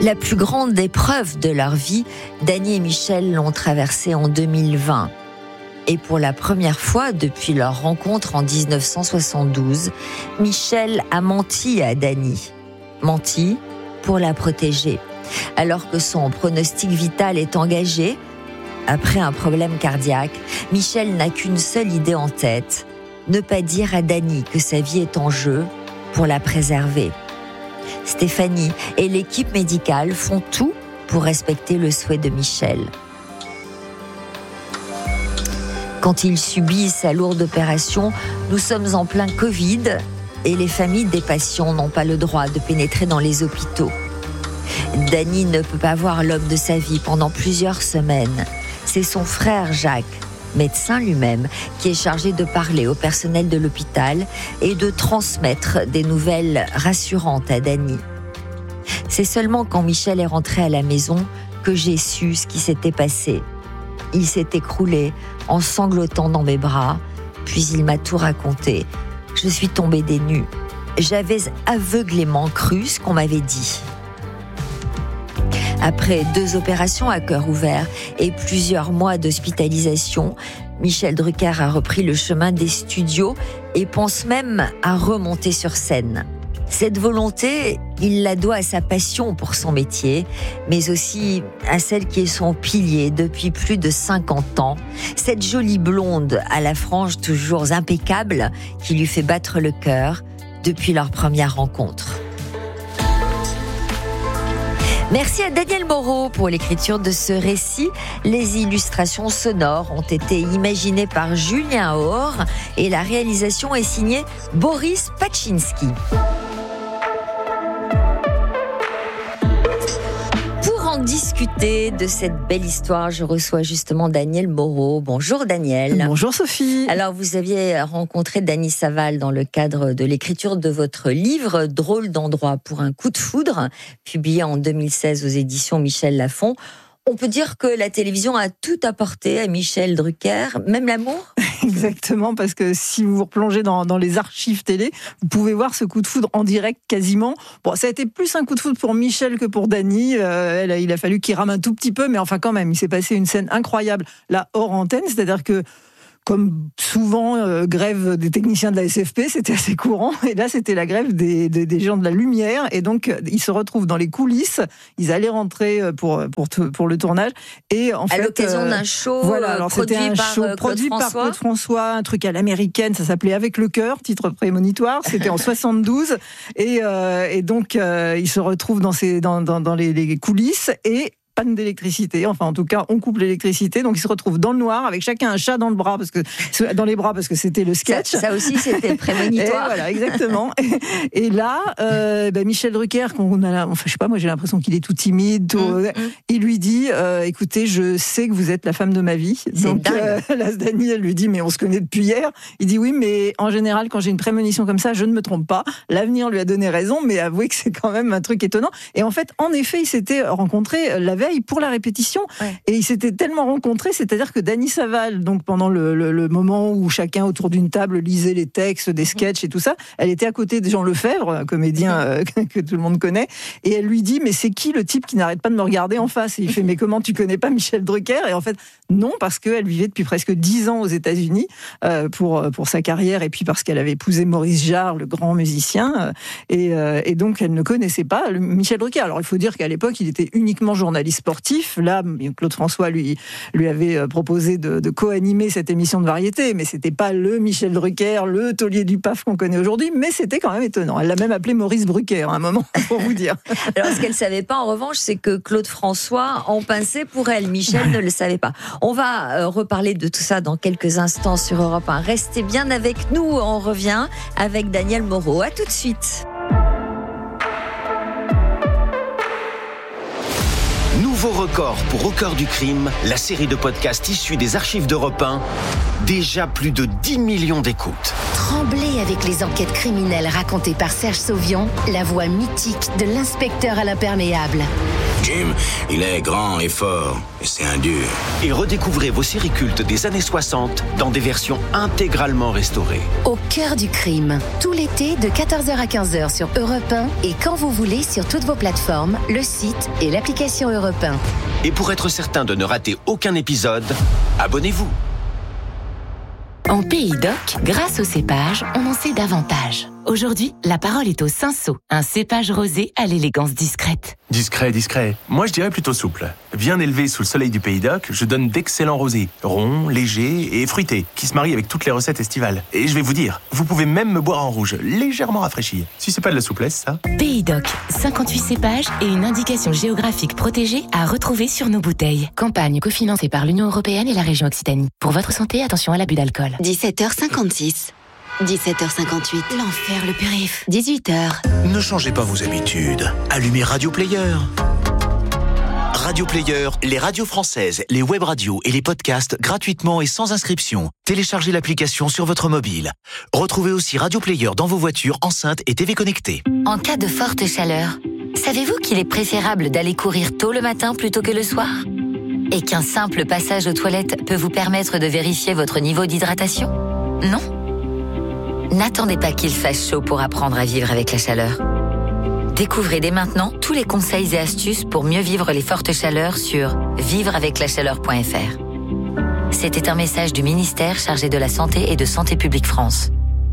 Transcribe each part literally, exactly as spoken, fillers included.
La plus grande épreuve de leur vie, Dany et Michel l'ont traversée en deux mille vingt. Et pour la première fois depuis leur rencontre en dix-neuf cent soixante-douze, Michel a menti à Dany. Menti pour la protéger. Alors que son pronostic vital est engagé, après un problème cardiaque, Michel n'a qu'une seule idée en tête, ne pas dire à Dany que sa vie est en jeu pour la préserver. Stéphanie et l'équipe médicale font tout pour respecter le souhait de Michel. Quand il subit sa lourde opération, nous sommes en plein Covid et les familles des patients n'ont pas le droit de pénétrer dans les hôpitaux. Dany ne peut pas voir l'homme de sa vie pendant plusieurs semaines. C'est son frère Jacques, médecin lui-même, qui est chargé de parler au personnel de l'hôpital et de transmettre des nouvelles rassurantes à Dany. C'est seulement quand Michel est rentré à la maison que j'ai su ce qui s'était passé. Il s'est écroulé en sanglotant dans mes bras, puis il m'a tout raconté. Je suis tombée des nues. J'avais aveuglément cru ce qu'on m'avait dit. Après deux opérations à cœur ouvert et plusieurs mois d'hospitalisation, Michel Drucker a repris le chemin des studios et pense même à remonter sur scène. Cette volonté, il la doit à sa passion pour son métier, mais aussi à celle qui est son pilier depuis plus de cinquante ans, cette jolie blonde à la frange toujours impeccable qui lui fait battre le cœur depuis leur première rencontre. Merci à Daniel Moreau pour l'écriture de ce récit. Les illustrations sonores ont été imaginées par Julien Haur et la réalisation est signée Boris Paczynski. Pour en discuter de cette belle histoire, je reçois justement Daniel Moreau. Bonjour Daniel. Bonjour Sophie. Alors vous aviez rencontré Dany Saval dans le cadre de l'écriture de votre livre Drôle d'endroit pour un coup de foudre, publié en deux mille seize aux éditions Michel Lafon. On peut dire que la télévision a tout apporté à Michel Drucker, même l'amour ? Exactement, parce que si vous vous replongez dans, dans les archives télé, vous pouvez voir ce coup de foudre en direct quasiment. Bon, ça a été plus un coup de foudre pour Michel que pour Dany. Euh, elle, il a fallu qu'il rame un tout petit peu, mais enfin quand même, il s'est passé une scène incroyable là hors antenne, c'est-à-dire que comme souvent, euh, grève des techniciens de la S F P, c'était assez courant. Et là, c'était la grève des, des, des gens de la lumière. Et donc, euh, ils se retrouvent dans les coulisses. Ils allaient rentrer pour, pour, pour le tournage. Et en à fait, l'occasion euh, d'un show voilà, alors produit c'était un par show Claude produit François. par Claude François, un truc à l'américaine. Ça s'appelait Avec le cœur, titre prémonitoire. C'était en soixante-douze. Et, euh, et donc, euh, ils se retrouvent dans, ces, dans, dans, dans les, les coulisses. Et panne d'électricité, enfin en tout cas on coupe l'électricité, donc ils se retrouvent dans le noir avec chacun un chat dans le bras parce que dans les bras parce que c'était le sketch. Ça, ça aussi c'était prémonitoire. Et voilà, exactement. Et, et là, euh, ben Michel Drucker, qu'on a, enfin je sais pas, moi j'ai l'impression qu'il est tout timide. Tout, mmh, mmh. Il lui dit, euh, écoutez, je sais que vous êtes la femme de ma vie. C'est donc euh, la Dany, elle lui dit, mais on se connaît depuis hier. Il dit oui, mais en général quand j'ai une prémonition comme ça, je ne me trompe pas. L'avenir lui a donné raison, mais avouez que c'est quand même un truc étonnant. Et en fait, en effet, ils s'étaient rencontrés la veille pour la répétition, ouais. Et ils s'étaient tellement rencontrés, c'est-à-dire que Dany Saval, donc pendant le, le, le moment où chacun autour d'une table lisait les textes, des sketchs et tout ça, elle était à côté de Jean Lefebvre, un comédien euh, que tout le monde connaît, et elle lui dit, mais c'est qui le type qui n'arrête pas de me regarder en face? Et il fait, mais comment tu connais pas Michel Drucker? Et en fait, non, parce qu'elle vivait depuis presque dix ans aux États-Unis euh, pour, pour sa carrière, et puis parce qu'elle avait épousé Maurice Jarre, le grand musicien, euh, et, euh, et donc elle ne connaissait pas le Michel Drucker. Alors il faut dire qu'à l'époque, il était uniquement journaliste sportif. Là, Claude François lui, lui avait proposé de, de co-animer cette émission de variété, mais c'était pas le Michel Drucker, le taulier du P A F qu'on connaît aujourd'hui, mais c'était quand même étonnant. Elle l'a même appelé Maurice Brucker à un moment, pour vous dire. Alors, ce qu'elle savait pas, en revanche, c'est que Claude François en pinçait pour elle. Michel ne le savait pas. On va euh, reparler de tout ça dans quelques instants sur Europe un. Restez bien avec nous, on revient avec Daniel Moreau. À tout de suite. Nouveau record pour Au cœur du crime, la série de podcasts issue des archives d'Europe un. Déjà plus de dix millions d'écoutes. Tremblez avec les enquêtes criminelles racontées par Serge Sauvion, la voix mythique de l'inspecteur à l'imperméable. Jim, il est grand et fort, et c'est un dur. Et redécouvrez vos séries cultes des années soixante dans des versions intégralement restaurées. Au cœur du crime, tout l'été de quatorze heures à quinze heures sur Europe un et quand vous voulez sur toutes vos plateformes, le site et l'application Europe un. Et pour être certain de ne rater aucun épisode, abonnez-vous. En Pays d'Oc, grâce au cépage, on en sait davantage. Aujourd'hui, la parole est au cinsault, un cépage rosé à l'élégance discrète. Discret, discret. Moi, je dirais plutôt souple. Bien élevé sous le soleil du Pays d'Oc, je donne d'excellents rosés, ronds, légers et fruités, qui se marient avec toutes les recettes estivales. Et je vais vous dire, vous pouvez même me boire en rouge, légèrement rafraîchi. Si c'est pas de la souplesse, ça. Pays d'Oc, cinquante-huit cépages et une indication géographique protégée à retrouver sur nos bouteilles. Campagne cofinancée par l'Union européenne et la région Occitanie. Pour votre santé, attention à l'abus d'alcool. dix-sept heures cinquante-six. dix-sept heures cinquante-huit. L'enfer, le périph. dix-huit heures. Ne changez pas vos habitudes. Allumez Radio Player. Radio Player, les radios françaises, les web radios et les podcasts gratuitement et sans inscription. Téléchargez l'application sur votre mobile. Retrouvez aussi Radio Player dans vos voitures, enceintes et T V connectées. En cas de forte chaleur, savez-vous qu'il est préférable d'aller courir tôt le matin plutôt que le soir ? Et qu'un simple passage aux toilettes peut vous permettre de vérifier votre niveau d'hydratation ? Non ? N'attendez pas qu'il fasse chaud pour apprendre à vivre avec la chaleur. Découvrez dès maintenant tous les conseils et astuces pour mieux vivre les fortes chaleurs sur vivre avec la chaleur point f r. C'était un message du ministère chargé de la Santé et de Santé publique France.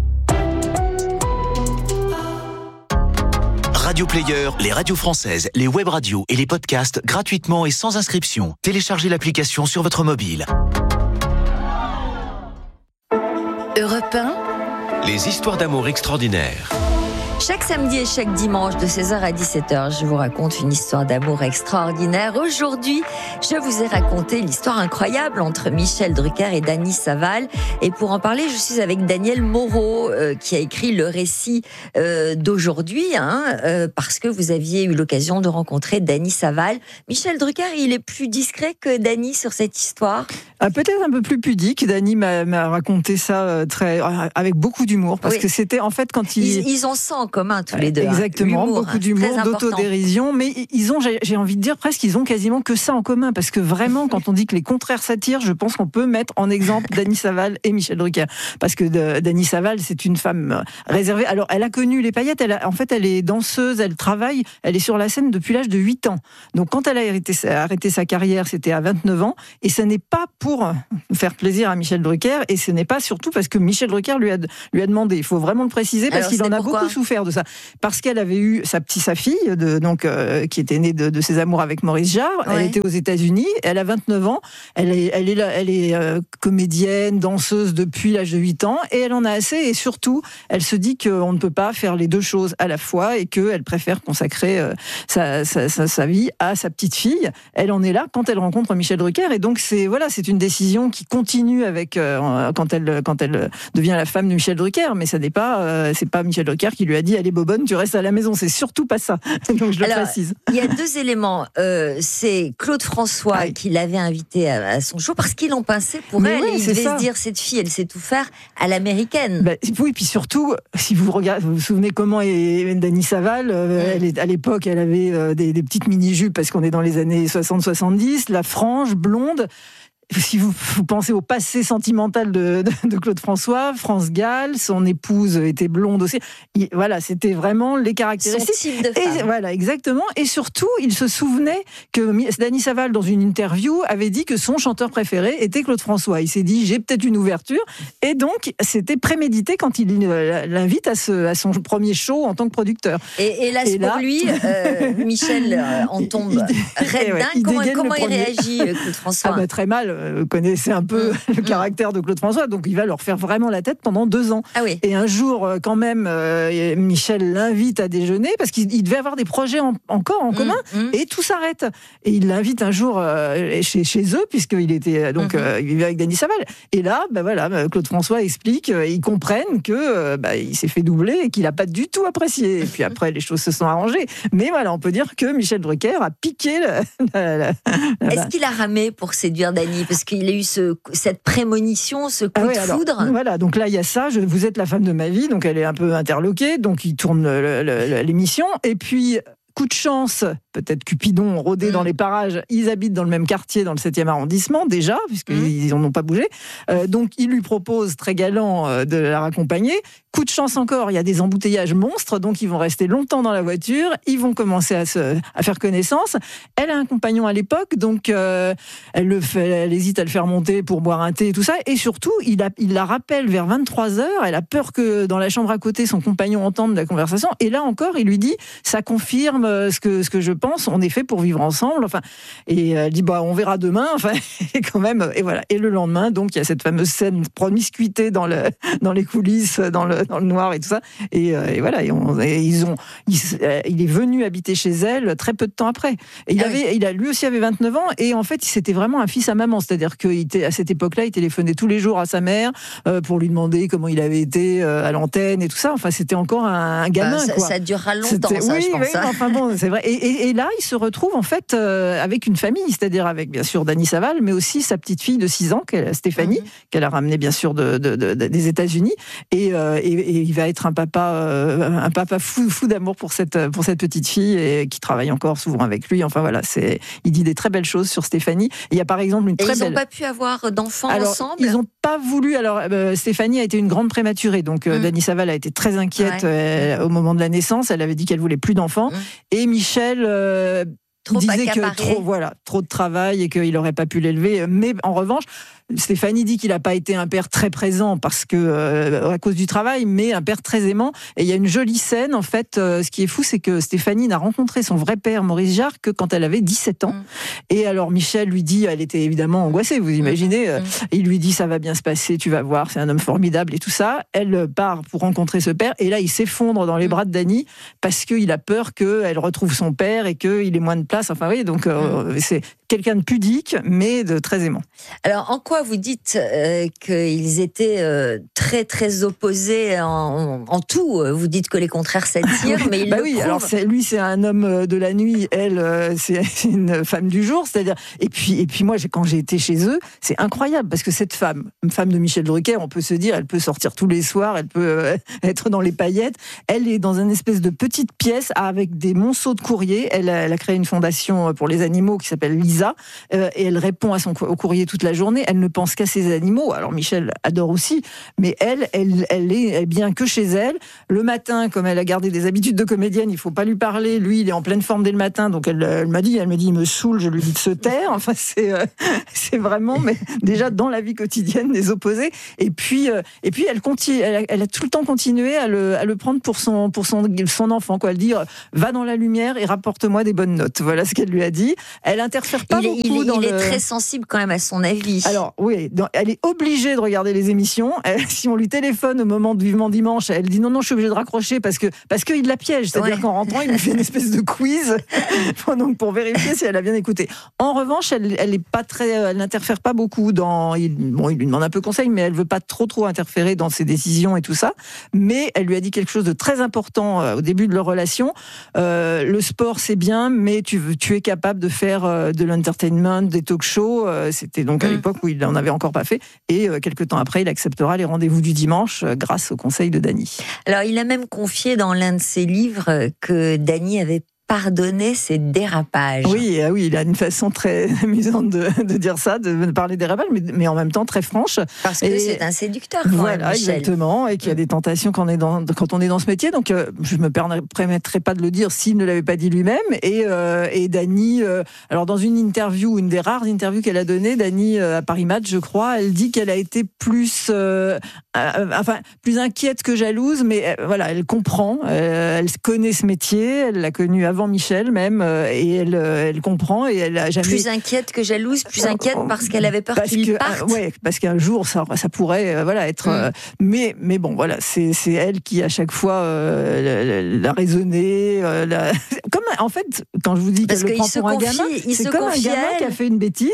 Radio Player, les radios françaises, les web radios et les podcasts gratuitement et sans inscription. Téléchargez l'application sur votre mobile. Europe un. Les histoires d'amour extraordinaires. Chaque samedi et chaque dimanche de seize heures à dix-sept heures, je vous raconte une histoire d'amour extraordinaire. Aujourd'hui, je vous ai raconté l'histoire incroyable entre Michel Drucker et Dany Saval. Et pour en parler, je suis avec Daniel Moreau, euh, qui a écrit le récit euh, d'aujourd'hui, hein, euh, parce que vous aviez eu l'occasion de rencontrer Dany Saval. Michel Drucker, il est plus discret que Dany sur cette histoire ? Ah, peut-être un peu plus pudique. Dany m'a, m'a raconté ça très, avec beaucoup d'humour, parce oui. que c'était en fait quand il... Ils, ils ont ça en commun tous les deux. Exactement, hein. L'humour, beaucoup d'humour, d'autodérision, mais ils ont, j'ai, j'ai envie de dire presque, ils ont quasiment que ça en commun, parce que vraiment, quand on dit que les contraires s'attirent, je pense qu'on peut mettre en exemple Dany Saval et Michel Drucker, parce que de, Dany Saval, c'est une femme réservée. Alors, elle a connu les paillettes. Elle a, en fait, elle est danseuse, elle travaille, elle est sur la scène depuis l'âge de huit ans. Donc, quand elle a arrêté, arrêté sa carrière, c'était à vingt-neuf ans, et ce n'est pas pour faire plaisir à Michel Drucker, et ce n'est pas surtout parce que Michel Drucker lui a, lui a demandé. Il faut vraiment le préciser, parce Alors, qu'il en a pourquoi beaucoup souffert de ça. Parce qu'elle avait eu sa petite, sa fille, de, donc, euh, qui était née de, de ses amours avec Maurice Jarre. Ouais. Elle était aux États-Unis, elle a vingt-neuf ans, elle est, elle est, là, elle est euh, comédienne, danseuse depuis l'âge de huit ans, et elle en a assez, et surtout, elle se dit qu'on ne peut pas faire les deux choses à la fois, et qu'elle préfère consacrer euh, sa, sa, sa, sa vie à sa petite fille. Elle en est là quand elle rencontre Michel Drucker, et donc c'est, voilà, c'est une décision qui continue avec, euh, quand, elle, quand elle devient la femme de Michel Drucker, mais ça n'est pas, euh, c'est pas Michel Drucker qui lui a dit allez bobonne, tu restes à la maison, c'est surtout pas ça. Donc je le Alors, précise. Il y a deux éléments. Euh, c'est Claude François ah, qui l'avait invité à, à son show parce qu'il en pinçait pour mais elle. Oui, et il devait ça. se dire cette fille, elle sait tout faire à l'américaine. Bah, oui, puis surtout, si vous regardez, vous vous souvenez comment est Dany Saval, euh, mmh. elle est, à l'époque, elle avait euh, des, des petites mini-jupes parce qu'on est dans les années soixante soixante-dix, la frange, blonde. Si vous, vous pensez au passé sentimental de, de, de Claude François, France Gall, son épouse était blonde aussi. Il, voilà, c'était vraiment les caractéristiques. Son type de femme. Et, voilà, exactement. Et surtout, il se souvenait que Dany Saval, dans une interview, avait dit que son chanteur préféré était Claude François. Il s'est dit, j'ai peut-être une ouverture. Et donc, c'était prémédité quand il l'invite à, ce, à son premier show en tant que producteur. Et, et là, et pour là, lui, euh, Michel euh, en tombe raide dingue. Ouais, comment, comment il réagit, Claude François? Ah bah, très mal. Vous connaissez un peu mmh. le caractère de Claude François, donc il va leur faire vraiment la tête pendant deux ans. Ah oui. Et un jour, quand même, euh, Michel l'invite à déjeuner, parce qu'il devait avoir des projets en, encore en mmh. commun, mmh. et tout s'arrête. Et il l'invite un jour euh, chez, chez eux, puisqu'il était donc mmh. euh, il vivait avec Dany Saval. Et là, bah voilà, Claude François explique, euh, ils comprennent que euh, bah, il s'est fait doubler et qu'il n'a pas du tout apprécié. Et puis après, les choses se sont arrangées. Mais voilà, on peut dire que Michel Drucker a piqué la, la, la, la... Est-ce qu'il a ramé pour séduire Dany? Parce qu'il a eu ce, cette prémonition, ce coup ah ouais, de foudre. Alors, voilà, donc là, il y a ça, je, vous êtes la femme de ma vie, donc elle est un peu interloquée, donc il tourne le, le, le, l'émission, et puis... coup de chance, peut-être Cupidon, ont rôdé mmh. dans les parages. Ils habitent dans le même quartier, dans le septième arrondissement, déjà, puisqu'ils n'en mmh. ont pas bougé. Euh, donc, il lui propose, très galant, euh, de la raccompagner. Coup de chance encore, il y a des embouteillages monstres, donc ils vont rester longtemps dans la voiture, ils vont commencer à, se, à faire connaissance. Elle a un compagnon à l'époque, donc euh, elle, le fait, elle hésite à le faire monter pour boire un thé et tout ça, et surtout, il, a, il la rappelle vers vingt-trois heures, elle a peur que dans la chambre à côté, son compagnon entende la conversation, et là encore, il lui dit, ça confirme ce que, ce que je pense, on est fait pour vivre ensemble, enfin, et elle dit, bah, on verra demain, enfin, et quand même, et voilà. Et le lendemain, donc, il y a cette fameuse scène de promiscuité dans, le, dans les coulisses, dans le dans le noir et tout ça, et, euh, et voilà, et on, et ils ont, il, il est venu habiter chez elle très peu de temps après. Et il ah avait, oui. il a, lui aussi avait vingt-neuf ans, et en fait, c'était vraiment un fils à maman, c'est-à-dire qu'à cette époque-là, il téléphonait tous les jours à sa mère euh, pour lui demander comment il avait été euh, à l'antenne et tout ça. Enfin, c'était encore un, un gamin. Bah, ça, quoi. ça durera longtemps, ça, oui, je pense. Oui, hein. Enfin bon, c'est vrai. Et, et, et là, il se retrouve en fait euh, avec une famille, c'est-à-dire avec bien sûr Dany Saval, mais aussi sa petite fille de six ans, Stéphanie, mm-hmm. qu'elle a ramenée bien sûr de, de, de, de, des États-Unis, et, euh, et, et il va être un papa, euh, un papa fou, fou d'amour pour cette, pour cette petite fille, et qui travaille encore souvent avec lui. Enfin voilà, c'est, il dit des très belles choses sur Stéphanie. Il y a par exemple une très et ils belle. Ils n'ont pas pu avoir d'enfants alors, ensemble. Ils n'ont pas voulu. Alors euh, Stéphanie a été une grande prématurée, donc euh, mm. Dany Saval a été très inquiète ouais. euh, au moment de la naissance. Elle avait dit qu'elle voulait plus d'enfants. Mm. Et Michel. Euh, Trop disait accaparé. que trop, voilà, trop de travail et qu'il n'aurait pas pu l'élever. Mais en revanche, Stéphanie dit qu'il n'a pas été un père très présent parce que euh, à cause du travail, mais un père très aimant. Et il y a une jolie scène, en fait. Euh, ce qui est fou, c'est que Stéphanie n'a rencontré son vrai père, Maurice Jarre, que quand elle avait dix-sept ans. Mmh. Et alors Michel lui dit, elle était évidemment angoissée, vous imaginez. Mmh. Et il lui dit, ça va bien se passer, tu vas voir, c'est un homme formidable et tout ça. Elle part pour rencontrer ce père, et là, il s'effondre dans les mmh. bras de Dany parce qu'il a peur qu'elle retrouve son père et qu'il ait moins de place. Enfin oui, donc euh, mmh. c'est quelqu'un de pudique, mais de très aimant. Alors, en quoi vous dites euh, qu'ils étaient euh, très très opposés en, en tout? Vous dites que les contraires s'attirent, mais ils bah le oui, prouvent. Alors c'est, lui, c'est un homme de la nuit, elle, euh, c'est une femme du jour, c'est-à-dire. Et puis, et puis moi, quand j'ai été chez eux, c'est incroyable parce que cette femme, une femme de Michel Drucker, on peut se dire, elle peut sortir tous les soirs, elle peut euh, être dans les paillettes. Elle est dans une espèce de petite pièce avec des monceaux de courrier. Elle a, elle a créé une fondation pour les animaux qui s'appelle Lisa, euh, et elle répond à son au courrier toute la journée. Elle ne pense qu'à ses animaux. Alors Michel adore aussi, mais elle, elle, elle est, elle est bien que chez elle. Le matin, comme elle a gardé des habitudes de comédienne, il faut pas lui parler. Lui, il est en pleine forme dès le matin, donc elle, elle m'a dit, elle me dit, il me saoule. Je lui dis de se taire. Enfin, c'est, euh, c'est vraiment, mais déjà dans la vie quotidienne, des opposés. Et puis, euh, et puis, elle continue, elle a, elle a tout le temps continué à le, à le prendre pour son, pour son, son enfant, quoi. Elle dit, va dans la lumière et rapporte-moi des bonnes notes. Voilà ce qu'elle lui a dit. Elle interfère pas il est, beaucoup il, dans il le... est très sensible quand même à son avis. Alors oui, elle est obligée de regarder les émissions. Elle, si on lui téléphone au moment de Vivement Dimanche, elle dit non non, je suis obligée de raccrocher parce que parce qu'il la piège. C'est-à-dire ouais. qu'en rentrant, il lui fait une espèce de quiz donc pour vérifier si elle a bien écouté. En revanche, elle, elle est pas très, elle n'interfère pas beaucoup dans. Il, bon, il lui demande un peu conseil, mais elle veut pas trop trop interférer dans ses décisions et tout ça. Mais elle lui a dit quelque chose de très important euh, au début de leur relation. Euh, le sport c'est bien, mais tu tu es capable de faire euh, de l'entertainment, des talk-shows. Euh, c'était donc à l'époque où il n'en avait encore pas fait. Et euh, quelques temps après, il acceptera les rendez-vous du dimanche euh, grâce au conseil de Dany. Alors, il a même confié dans l'un de ses livres que Dany avait pardonner ses dérapages. Oui, oui, il a une façon très amusante de, de dire ça, de parler des dérapages, mais, mais en même temps très franche. Parce que et c'est un séducteur, quand voilà, même, Michel. Exactement, et qu'il y a des tentations quand on est dans, quand on est dans ce métier. Donc, euh, je ne me permettrai pas de le dire s'il ne l'avait pas dit lui-même. Et, euh, et Dany, euh, alors dans une interview, une des rares interviews qu'elle a données, Dany euh, à Paris Match, je crois, elle dit qu'elle a été plus, euh, euh, enfin, plus inquiète que jalouse, mais euh, voilà, elle comprend, euh, elle connaît ce métier, elle l'a connu avant Michel même, et elle, elle comprend et elle a jamais... Plus inquiète que jalouse, plus inquiète parce qu'elle avait peur parce qu'il que, parte. Ouais, parce qu'un jour ça, ça pourrait, euh, voilà, être. Mm. Euh, mais, mais bon, voilà, c'est, c'est elle qui à chaque fois euh, l'a raisonné. Euh, la... Comme en fait, quand je vous dis qu'elle le prend pour un gamin, c'est comme un gamin qui a fait une bêtise.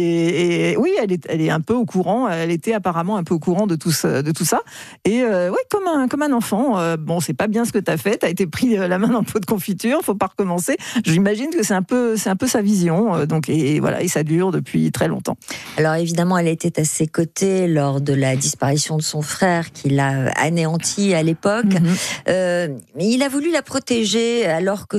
Et, et oui, elle est, elle est un peu au courant. Elle était apparemment un peu au courant de tout, ce, de tout ça. Et euh, ouais, comme un, comme un enfant. Euh, bon, c'est pas bien ce que t'as fait. T'as été pris la main dans le pot de confiture. Faut pas recommencer. J'imagine que c'est un peu, c'est un peu sa vision, donc et voilà, et ça dure depuis très longtemps. Alors évidemment, elle était à ses côtés lors de la disparition de son frère, qui l'a anéanti à l'époque. Mm-hmm. Euh, il a voulu la protéger alors que son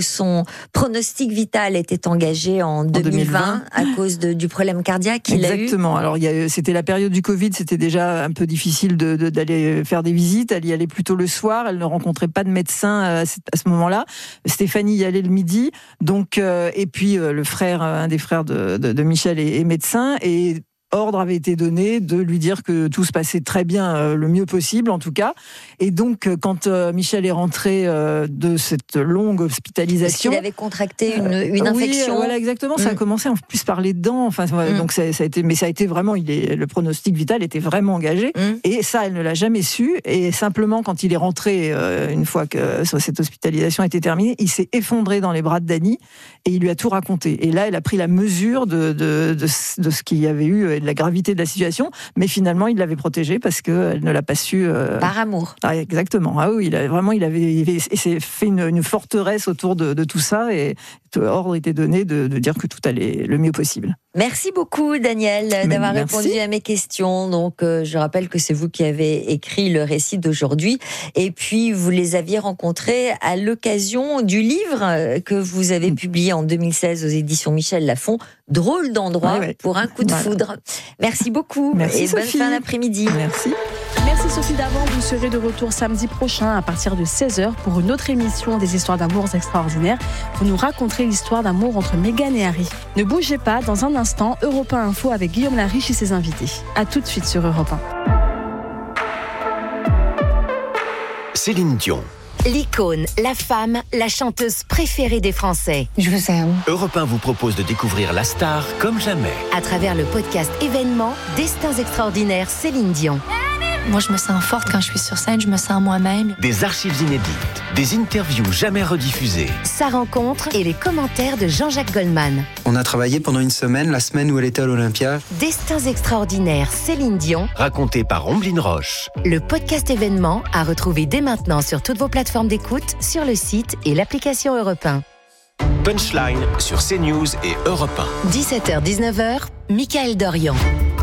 pronostic vital était engagé en, en deux mille vingt à cause de, du problème cardiaque qu'il a eu. Exactement. Alors, il y a, c'était la période du Covid, c'était déjà un peu difficile de, de, d'aller faire des visites. Elle y allait plutôt le soir, elle ne rencontrait pas de médecin à, à ce moment-là. Stéphanie y allait le midi. Donc, euh, et puis, euh, le frère, un des frères de, de, de Michel est, est médecin. Et ordre avait été donné de lui dire que tout se passait très bien, euh, le mieux possible en tout cas. Et donc, euh, quand euh, Michel est rentré euh, de cette longue hospitalisation... Parce qu'il avait contracté une, une euh, infection. Oui, voilà, exactement. Mm. Ça a commencé en plus par les dents. Enfin, mm. donc ça, ça a été, mais ça a été vraiment... Il est, le pronostic vital était vraiment engagé. Mm. Et ça, elle ne l'a jamais su. Et simplement, quand il est rentré, euh, une fois que cette hospitalisation a été terminée, il s'est effondré dans les bras de Dany et il lui a tout raconté. Et là, elle a pris la mesure de, de, de, de ce qu'il y avait eu et de la gravité de la situation, mais finalement il l'avait protégée parce qu'elle ne l'a pas su. Euh... Par amour. Ah, exactement. Ah oui, il a, vraiment, il avait, il avait il s'est fait une, une forteresse autour de, de tout ça et ordre était donné de, de dire que tout allait le mieux possible. Merci beaucoup Daniel d'avoir mais répondu à mes questions. Donc euh, je rappelle que c'est vous qui avez écrit le récit d'aujourd'hui et puis vous les aviez rencontrés à l'occasion du livre que vous avez publié en deux mille seize aux éditions Michel Lafon, Drôle d'endroit ouais, ouais. pour un coup de voilà. foudre. Merci beaucoup Merci et Sophie. bonne fin d'après-midi. Merci. Merci Sophie Davant, vous serez de retour samedi prochain à partir de seize heures pour une autre émission des histoires d'amour extraordinaires. Vous nous raconterez l'histoire d'amour entre Meghan et Harry. Ne bougez pas, dans un instant, Europe un Info avec Guillaume Lariche et ses invités. A tout de suite sur Europe un. Céline Dion. L'icône, la femme, la chanteuse préférée des Français. Je vous aime. Europe un vous propose de découvrir la star comme jamais. À travers le podcast événement Destins extraordinaires Céline Dion. Moi, je me sens forte quand je suis sur scène, je me sens moi-même. Des archives inédites, des interviews jamais rediffusées. Sa rencontre et les commentaires de Jean-Jacques Goldman. On a travaillé pendant une semaine, la semaine où elle était à l'Olympia. Destins extraordinaires Céline Dion. Raconté par Omblin Roche. Le podcast événement à retrouver dès maintenant sur toutes vos plateformes d'écoute, sur le site et l'application Europe un. Punchline sur CNews et Europe un. dix-sept heures dix-neuf heures, Mickaël Dorian.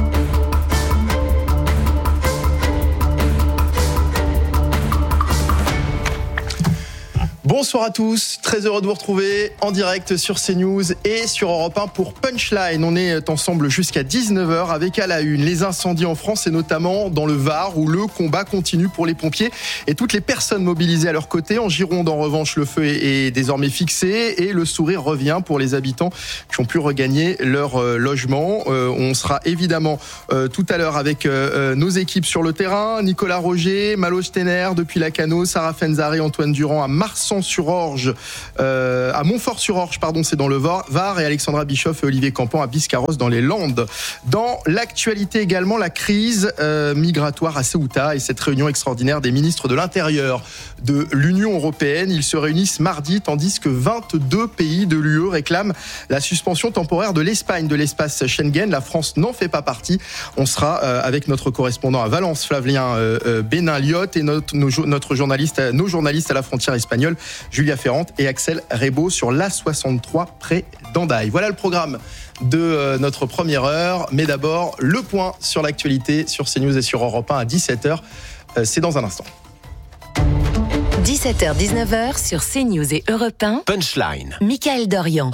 Bonsoir à tous, très heureux de vous retrouver en direct sur CNews et sur Europe un pour Punchline. On est ensemble jusqu'à dix-neuf heures avec à la une les incendies en France et notamment dans le Var où le combat continue pour les pompiers et toutes les personnes mobilisées à leur côté. En Gironde, en revanche, le feu est désormais fixé et le sourire revient pour les habitants qui ont pu regagner leur logement. Euh, on sera évidemment euh, tout à l'heure avec euh, nos équipes sur le terrain. Nicolas Roger, Malo Stener depuis Lacanau, Sarah Fenzaré, Antoine Durand à Marsan-sur-Orge, euh, à Montfort-sur-Orge, pardon, c'est dans le Var, et Alexandra Bischoff et Olivier Campan à Biscarrosse dans les Landes. Dans l'actualité également, la crise euh, migratoire à Ceuta et cette réunion extraordinaire des ministres de l'Intérieur de l'Union européenne. Ils se réunissent mardi, tandis que vingt-deux pays de l'U E réclament la suspension temporaire de l'Espagne de l'espace Schengen. La France n'en fait pas partie. On sera euh, avec notre correspondant à Valence, Flavien euh, euh, Bénin-Liot, et notre, nos, notre journaliste, nos journalistes à la frontière espagnole, Julia Ferrand et Axel Rebaud sur l'A soixante-trois près d'Andaille. Voilà le programme de euh, notre première heure. Mais d'abord, le point sur l'actualité sur CNews et sur Europe un à dix-sept heures. Euh, c'est dans un instant. dix-sept heures dix-neuf heures sur CNews et Europe un. Punchline. Mickaël Dorian.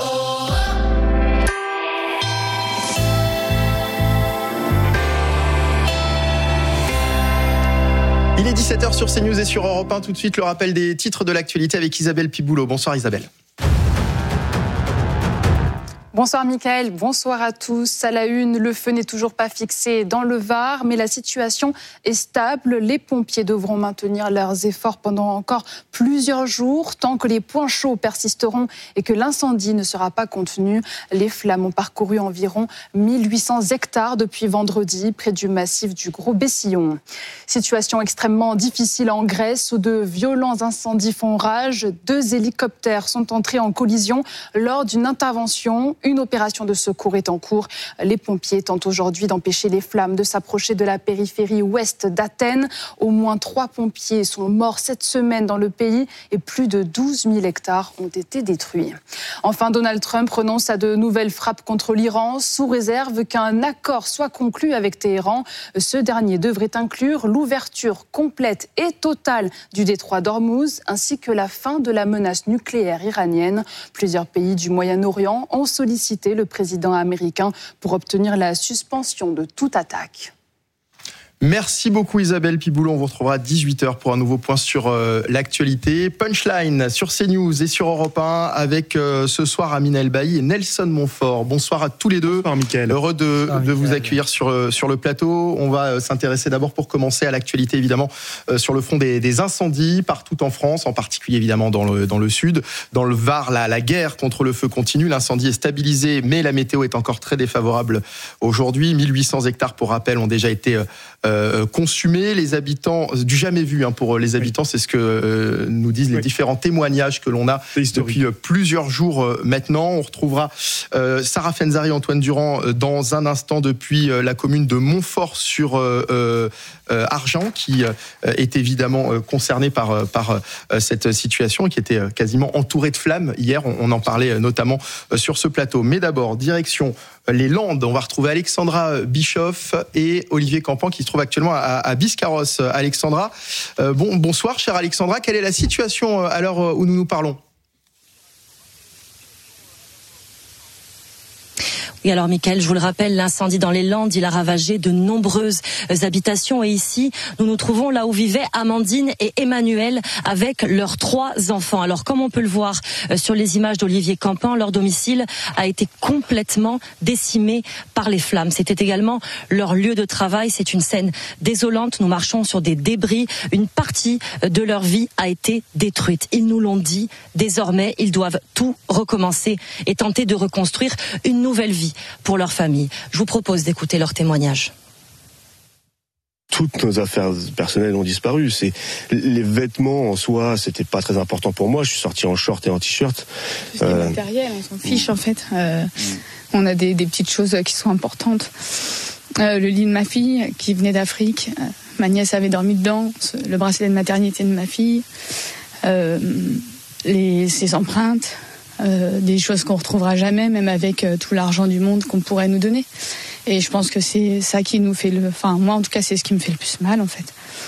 Il est dix-sept heures sur CNews et sur Europe un. Tout de suite, le rappel des titres de l'actualité avec Isabelle Piboulot. Bonsoir Isabelle. Bonsoir Mickaël, bonsoir à tous. À la une, le feu n'est toujours pas fixé dans le Var, mais la situation est stable. Les pompiers devront maintenir leurs efforts pendant encore plusieurs jours, tant que les points chauds persisteront et que l'incendie ne sera pas contenu. Les flammes ont parcouru environ mille huit cents hectares depuis vendredi, près du massif du Gros-Bessillon. Situation extrêmement difficile en Grèce, où de violents incendies font rage. Deux hélicoptères sont entrés en collision lors d'une intervention. Une opération de secours est en cours. Les pompiers tentent aujourd'hui d'empêcher les flammes de s'approcher de la périphérie ouest d'Athènes. Au moins trois pompiers sont morts cette semaine dans le pays et plus de douze mille hectares ont été détruits. Enfin, Donald Trump renonce à de nouvelles frappes contre l'Iran sous réserve qu'un accord soit conclu avec Téhéran. Ce dernier devrait inclure l'ouverture complète et totale du détroit d'Ormuz ainsi que la fin de la menace nucléaire iranienne. Plusieurs pays du Moyen-Orient ont sollicité le président américain pour obtenir la suspension de toute attaque. Merci beaucoup Isabelle Piboulot, on vous retrouvera à dix-huit heures pour un nouveau point sur euh, l'actualité. Punchline sur CNews et sur Europe un avec euh, ce soir Amine Elbaï et Nelson Montfort. Bonsoir à tous les deux. Bonsoir Mickaël. Heureux de, Bonsoir, de vous accueillir sur, euh, sur le plateau. On va euh, s'intéresser d'abord pour commencer à l'actualité évidemment euh, sur le front des, des incendies partout en France, en particulier évidemment dans le, dans le sud. Dans le Var, la, la guerre contre le feu continue. L'incendie est stabilisé mais la météo est encore très défavorable aujourd'hui. mille huit cents hectares pour rappel ont déjà été euh, Euh, consumés, les habitants, du jamais vu hein, pour les habitants, c'est ce que euh, nous disent les oui. différents témoignages que l'on a depuis euh, plusieurs jours euh, maintenant. On retrouvera euh, Sarah Fenzari, Antoine Durand euh, dans un instant depuis euh, la commune de Montfort sur euh, euh, Argent, qui euh, est évidemment euh, concerné par, par euh, cette situation et qui était euh, quasiment entouré de flammes. Hier, on, on en parlait euh, notamment euh, sur ce plateau. Mais d'abord, direction les Landes. On va retrouver Alexandra Bischoff et Olivier Campan qui se trouvent actuellement à, à Biscarrosse. Alexandra, euh, bon, bonsoir chère Alexandra. Quelle est la situation à l'heure où nous nous parlons ? Oui, alors Mickaël, je vous le rappelle, l'incendie dans les Landes, il a ravagé de nombreuses habitations. Et ici, nous nous trouvons là où vivaient Amandine et Emmanuel avec leurs trois enfants. Alors, comme on peut le voir sur les images d'Olivier Campan, leur domicile a été complètement décimé par les flammes. C'était également leur lieu de travail. C'est une scène désolante. Nous marchons sur des débris. Une partie de leur vie a été détruite. Ils nous l'ont dit. Désormais, ils doivent tout recommencer et tenter de reconstruire une nouvelle vie pour leur famille. Je vous propose d'écouter leur témoignage. Toutes nos affaires personnelles ont disparu. C'est les vêtements en soi, c'était pas très important pour moi. Je suis sorti en short et en t-shirt. C'est euh... matériel, on s'en fiche en fait. Euh, on a des, des petites choses qui sont importantes. Euh, le lit de ma fille qui venait d'Afrique. Euh, ma nièce avait dormi dedans. Le bracelet de maternité de ma fille. Euh, les, ses empreintes. Euh, des choses qu'on retrouvera jamais, même avec euh, tout l'argent du monde qu'on pourrait nous donner. Et je pense que c'est ça qui nous fait le... Enfin, moi, en tout cas, c'est ce qui me fait le plus mal, en fait.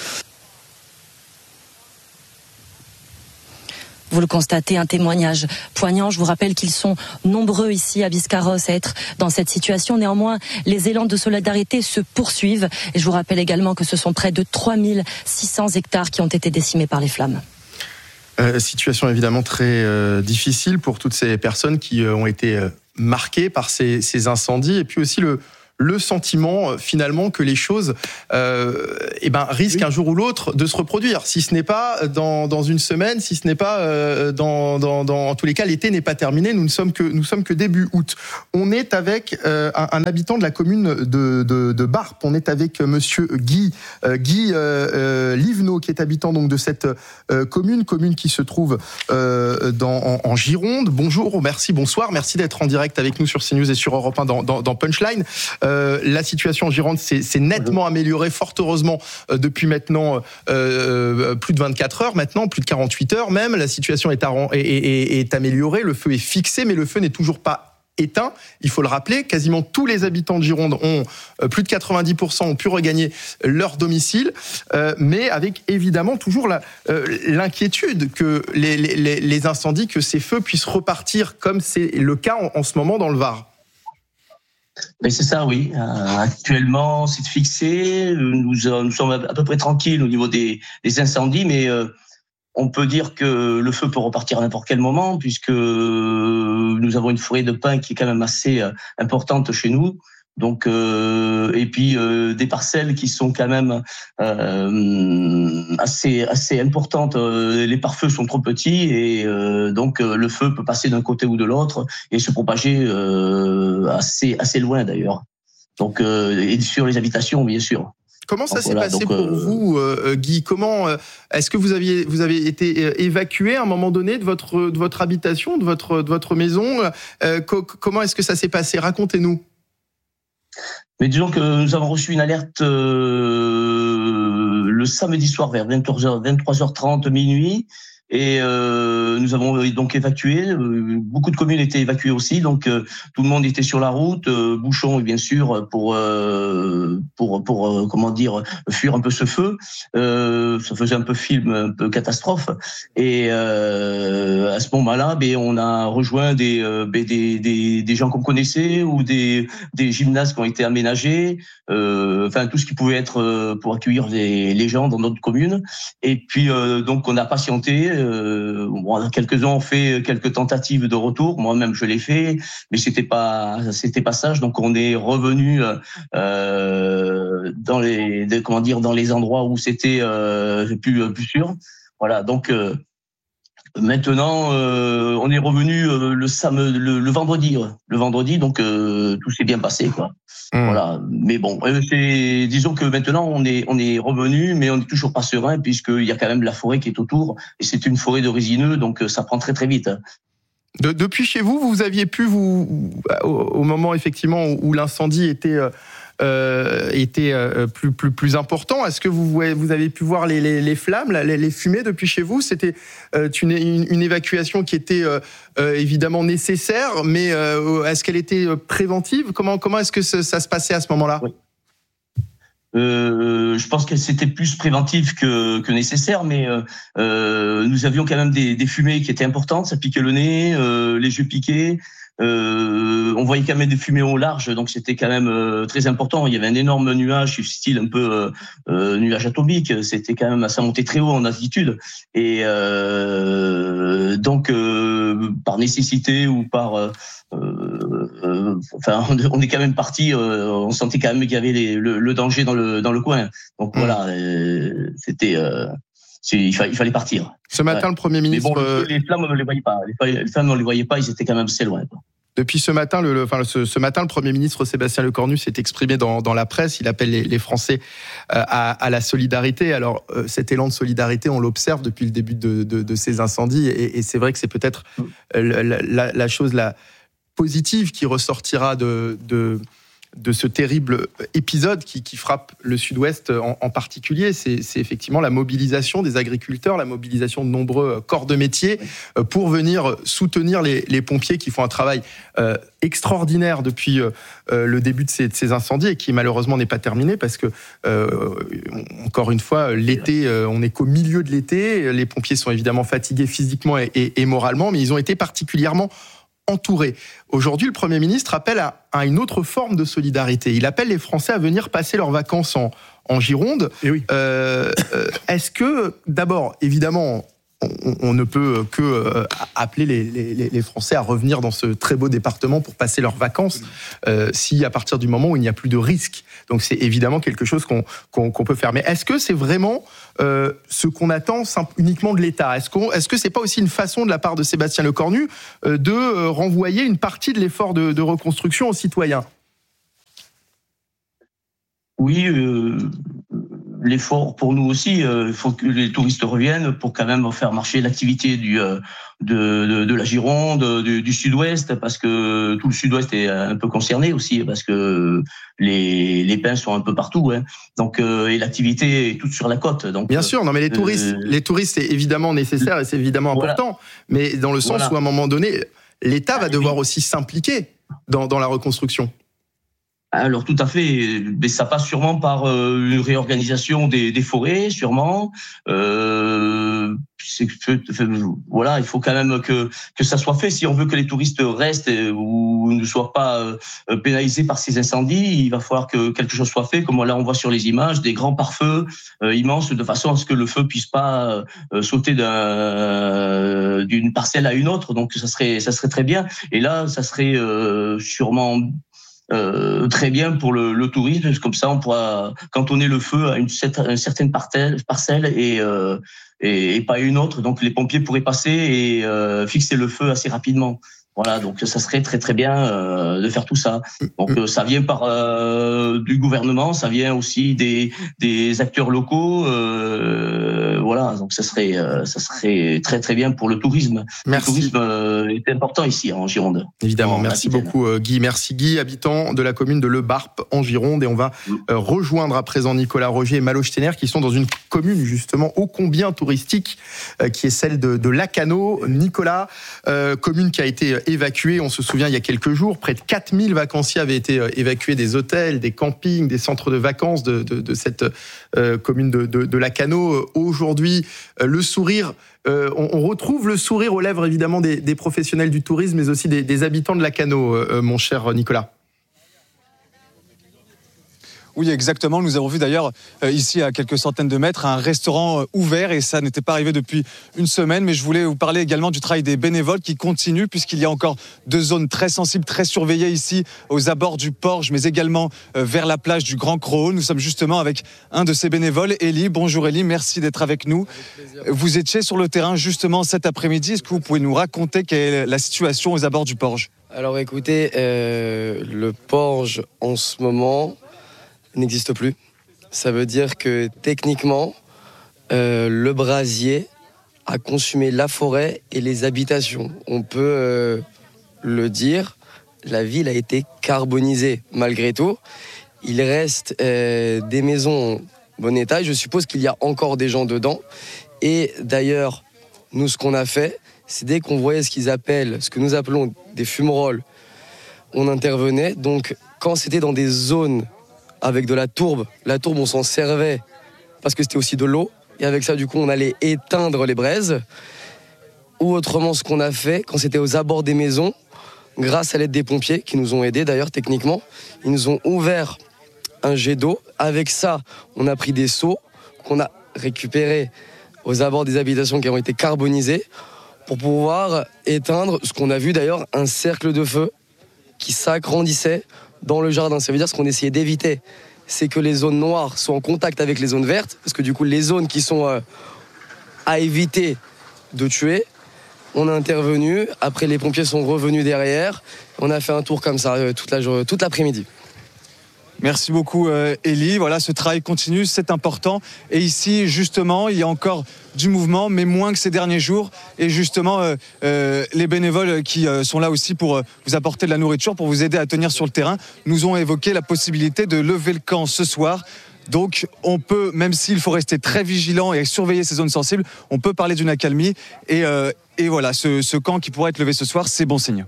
Vous le constatez, un témoignage poignant. Je vous rappelle qu'ils sont nombreux ici à Biscarrosse à être dans cette situation. Néanmoins, les élans de solidarité se poursuivent. Et je vous rappelle également que ce sont près de trois mille six cents hectares qui ont été décimés par les flammes. Euh, situation évidemment très euh, difficile pour toutes ces personnes qui euh, ont été euh, marquées par ces, ces incendies et puis aussi le le sentiment finalement que les choses euh, eh ben, risquent oui. un jour ou l'autre de se reproduire. Si ce n'est pas dans, dans une semaine, si ce n'est pas euh, dans, dans, dans... En tous les cas, l'été n'est pas terminé, nous ne sommes que, nous sommes que début août. On est avec euh, un, un habitant de la commune de, de, de Barp, on est avec monsieur Guy, euh, Guy euh, euh, Livenot, qui est habitant donc, de cette euh, commune, commune qui se trouve euh, dans, en, en Gironde. Bonjour, merci, bonsoir, merci d'être en direct avec nous sur CNews et sur Europe un dans, dans, dans Punchline. Euh, Euh, la situation en Gironde s'est, s'est nettement améliorée, fort heureusement, euh, depuis maintenant euh, euh, plus de vingt-quatre heures, maintenant plus de quarante-huit heures même. La situation est, arran- est, est, est améliorée, le feu est fixé, mais le feu n'est toujours pas éteint. Il faut le rappeler, quasiment tous les habitants de Gironde ont, euh, plus de quatre-vingt-dix pour cent ont pu regagner leur domicile, euh, mais avec évidemment toujours la, euh, l'inquiétude que les, les, les incendies, que ces feux puissent repartir comme c'est le cas en, en ce moment dans le Var. Mais c'est ça, oui. Euh, actuellement, c'est fixé. Nous, euh, nous sommes à peu près tranquilles au niveau des, des incendies, mais euh, on peut dire que le feu peut repartir à n'importe quel moment, puisque nous avons une forêt de pins qui est quand même assez euh, importante chez nous. Donc, euh, et puis euh, des parcelles qui sont quand même euh, assez assez importantes. Les pare-feux sont trop petits et euh, donc euh, le feu peut passer d'un côté ou de l'autre et se propager euh, assez assez loin d'ailleurs. Donc, euh, et sur les habitations, bien sûr. Comment ça Donc, s'est voilà, passé donc, pour euh, vous, euh, Guy? Comment euh, est-ce que vous aviez vous avez été euh, évacué à un moment donné de votre de votre habitation, de votre de votre maison? euh, co- Comment est-ce que ça s'est passé? Racontez-nous. Mais disons que nous avons reçu une alerte euh, le samedi soir vers vingt-trois heures, vingt-trois heures trente, minuit. Et euh, nous avons donc évacué. Euh, beaucoup de communes étaient évacuées aussi, donc euh, tout le monde était sur la route, euh, bouchons bien sûr pour euh, pour pour euh, comment dire fuir un peu ce feu. Euh, ça faisait un peu film, un peu catastrophe. Et euh, à ce moment-là, ben on a rejoint des euh, ben, des des des gens qu'on connaissait ou des des gymnases qui ont été aménagés. Euh, enfin tout ce qui pouvait être euh, pour accueillir les les gens dans notre commune. Et puis euh, donc on a patienté. Euh, bon, quelques-uns ont fait quelques tentatives de retour. Moi-même, je l'ai fait, mais c'était pas, c'était pas sage. Donc, on est revenu euh, dans les, de, comment dire, dans les endroits où c'était euh, plus, plus sûr. Voilà. Donc euh, maintenant, euh, on est revenu euh, le samedi, le, le vendredi, ouais. le vendredi. Donc euh, tout s'est bien passé, quoi. Mmh. Voilà. Mais bon, c'est, disons que maintenant on est on est revenu, mais on n'est toujours pas serein puisqu'il y a quand même la forêt qui est autour et c'est une forêt de résineux, donc ça prend très très vite. De, depuis chez vous, vous aviez pu vous au, au moment effectivement où l'incendie était euh, était euh, plus plus plus important. Est-ce que vous vous avez pu voir les les, les flammes, les, les fumées depuis chez vous? C'était euh, une, une une évacuation qui était euh, euh, évidemment nécessaire, mais euh, est-ce qu'elle était préventive? Comment comment est-ce que ça, ça se passait à ce moment-là? Oui. Euh, je pense que c'était plus préventif que, que nécessaire, mais euh, euh, nous avions quand même des, des fumées qui étaient importantes, ça piquait le nez, euh, les yeux piquaient. Euh, on voyait quand même des fumées au large, donc c'était quand même euh, très important. Il y avait un énorme nuage, style un peu euh, euh, nuage atomique. C'était quand même, ça montait très haut en altitude. Et euh, donc, euh, par nécessité ou par, euh, euh, enfin, on est quand même parti. Euh, on sentait quand même qu'il y avait les, le, le danger dans le dans le coin. Donc mmh. voilà, euh, c'était. Euh, Il fallait, il fallait partir. Ce matin, ouais. le Premier ministre... Mais bon, les flammes, on ne les voyait pas. Les flammes, on ne les voyait pas, ils étaient quand même assez loin. Quoi. Depuis ce matin, le, le, enfin, ce, ce matin, le Premier ministre Sébastien Lecornu s'est exprimé dans, dans la presse. Il appelle les, les Français euh, à, à la solidarité. Alors, euh, cet élan de solidarité, on l'observe depuis le début de, de, de ces incendies. Et, et c'est vrai que c'est peut-être euh, la, la, la chose la positive qui ressortira de... de de ce terrible épisode qui, qui frappe le Sud-Ouest en, en particulier. C'est, c'est effectivement la mobilisation des agriculteurs, la mobilisation de nombreux corps de métier oui. pour venir soutenir les, les pompiers qui font un travail euh, extraordinaire depuis euh, le début de ces, de ces incendies et qui malheureusement n'est pas terminé parce que, euh, encore une fois, l'été, euh, on n'est qu'au milieu de l'été. Les pompiers sont évidemment fatigués physiquement et, et, et moralement, mais ils ont été particulièrement entourés. Aujourd'hui, le Premier ministre appelle à, à une autre forme de solidarité. Il appelle les Français à venir passer leurs vacances en, en Gironde. Et oui. euh, euh, est-ce que, d'abord, évidemment, on, on ne peut que euh, appeler les, les, les Français à revenir dans ce très beau département pour passer leurs vacances, euh, si à partir du moment où il n'y a plus de risque. Donc c'est évidemment quelque chose qu'on, qu'on, qu'on peut faire. Mais est-ce que c'est vraiment euh, ce qu'on attend simple, uniquement de l'État? Est-ce, qu'on, est-ce que c'est pas aussi une façon de la part de Sébastien Lecornu euh, de euh, renvoyer une partie de l'effort de, de reconstruction aux citoyens? Oui, euh, l'effort pour nous aussi. Il euh, faut que les touristes reviennent pour quand même faire marcher l'activité du euh, de, de, de la Gironde, du, du Sud-Ouest, parce que tout le Sud-Ouest est un peu concerné aussi, parce que les les pins sont un peu partout. Hein. Donc euh, et l'activité est toute sur la côte. Donc bien sûr, non mais les touristes, euh, les touristes c'est évidemment nécessaire et c'est évidemment voilà. important, mais dans le sens voilà. où à un moment donné, l'État va devoir aussi s'impliquer dans dans la reconstruction. Alors tout à fait, mais ça passe sûrement par euh, une réorganisation des, des forêts, sûrement. Euh, c'est, voilà, il faut quand même que que ça soit fait si on veut que les touristes restent et, ou ne soient pas euh, pénalisés par ces incendies. Il va falloir que quelque chose soit fait, comme là on voit sur les images, des grands pare-feux euh, immenses, de façon à ce que le feu puisse pas euh, sauter d'un, euh, d'une parcelle à une autre. Donc ça serait ça serait très bien. Et là, ça serait euh, sûrement Euh, très bien pour le, le tourisme, comme ça on pourra cantonner le feu à une, une certaine parcelle, parcelle et, euh, et, et pas une autre. Donc les pompiers pourraient passer et euh, fixer le feu assez rapidement. Voilà, donc ça serait très très bien euh, de faire tout ça. Donc euh, ça vient par euh, du gouvernement, ça vient aussi des des acteurs locaux. Euh, voilà, donc ça serait euh, ça serait très très bien pour le tourisme. Merci. Le tourisme euh, est important ici en Gironde. Évidemment, en merci Aquitaine. beaucoup euh, Guy. Merci Guy, habitant de la commune de Le Barp en Gironde. Et on va euh, rejoindre à présent Nicolas Roger et Malo Stener qui sont dans une commune justement ô combien touristique euh, qui est celle de, de Lacanau. Nicolas, euh, commune qui a été évacuée, on se souvient, il y a quelques jours, près de quatre mille vacanciers avaient été évacués des hôtels, des campings, des centres de vacances de, de, de cette euh, commune de, de, de Lacanau. Aujourd'hui, euh, le sourire, euh, on, on retrouve le sourire aux lèvres évidemment des, des professionnels du tourisme, mais aussi des, des habitants de Lacanau, euh, mon cher Nicolas. Oui, exactement. Nous avons vu d'ailleurs euh, ici à quelques centaines de mètres un restaurant euh, ouvert et ça n'était pas arrivé depuis une semaine. Mais je voulais vous parler également du travail des bénévoles qui continue puisqu'il y a encore deux zones très sensibles, très surveillées ici aux abords du Porge, mais également euh, vers la plage du Grand Creux. Nous sommes justement avec un de ces bénévoles, Élie. Bonjour Élie, merci d'être avec nous. Vous étiez sur le terrain justement cet après-midi. Est-ce que vous pouvez nous raconter quelle est la situation aux abords du Porge ? Alors écoutez, euh, le Porge en ce moment n'existe plus. Ça veut dire que techniquement, euh, le brasier a consumé la forêt et les habitations. On peut euh, le dire, la ville a été carbonisée malgré tout. Il reste euh, des maisons en bon état. Je suppose qu'il y a encore des gens dedans. Et d'ailleurs, nous, ce qu'on a fait, c'est dès qu'on voyait ce qu'ils appellent, ce que nous appelons des fumerolles, on intervenait. Donc, quand c'était dans des zones avec de la tourbe. La tourbe, on s'en servait parce que c'était aussi de l'eau. Et avec ça, du coup, on allait éteindre les braises. Ou autrement, ce qu'on a fait, quand c'était aux abords des maisons, grâce à l'aide des pompiers, qui nous ont aidés d'ailleurs techniquement, ils nous ont ouvert un jet d'eau. Avec ça, on a pris des seaux qu'on a récupérés aux abords des habitations qui ont été carbonisées pour pouvoir éteindre ce qu'on a vu d'ailleurs, un cercle de feu qui s'agrandissait dans le jardin. Ça veut dire ce qu'on essayait d'éviter, c'est que les zones noires soient en contact avec les zones vertes, parce que du coup, les zones qui sont euh, à éviter de tuer, on a intervenu. Après, les pompiers sont revenus derrière. On a fait un tour comme ça euh, toute, la, toute l'après-midi. Merci beaucoup euh, Élie. Voilà, ce travail continue, c'est important. Et ici, justement, il y a encore du mouvement, mais moins que ces derniers jours. Et justement, euh, euh, les bénévoles qui euh, sont là aussi pour euh, vous apporter de la nourriture, pour vous aider à tenir sur le terrain, nous ont évoqué la possibilité de lever le camp ce soir. Donc, on peut, même s'il faut rester très vigilant et surveiller ces zones sensibles, on peut parler d'une accalmie. Et, euh, et voilà, ce, ce camp qui pourrait être levé ce soir, c'est bon signe.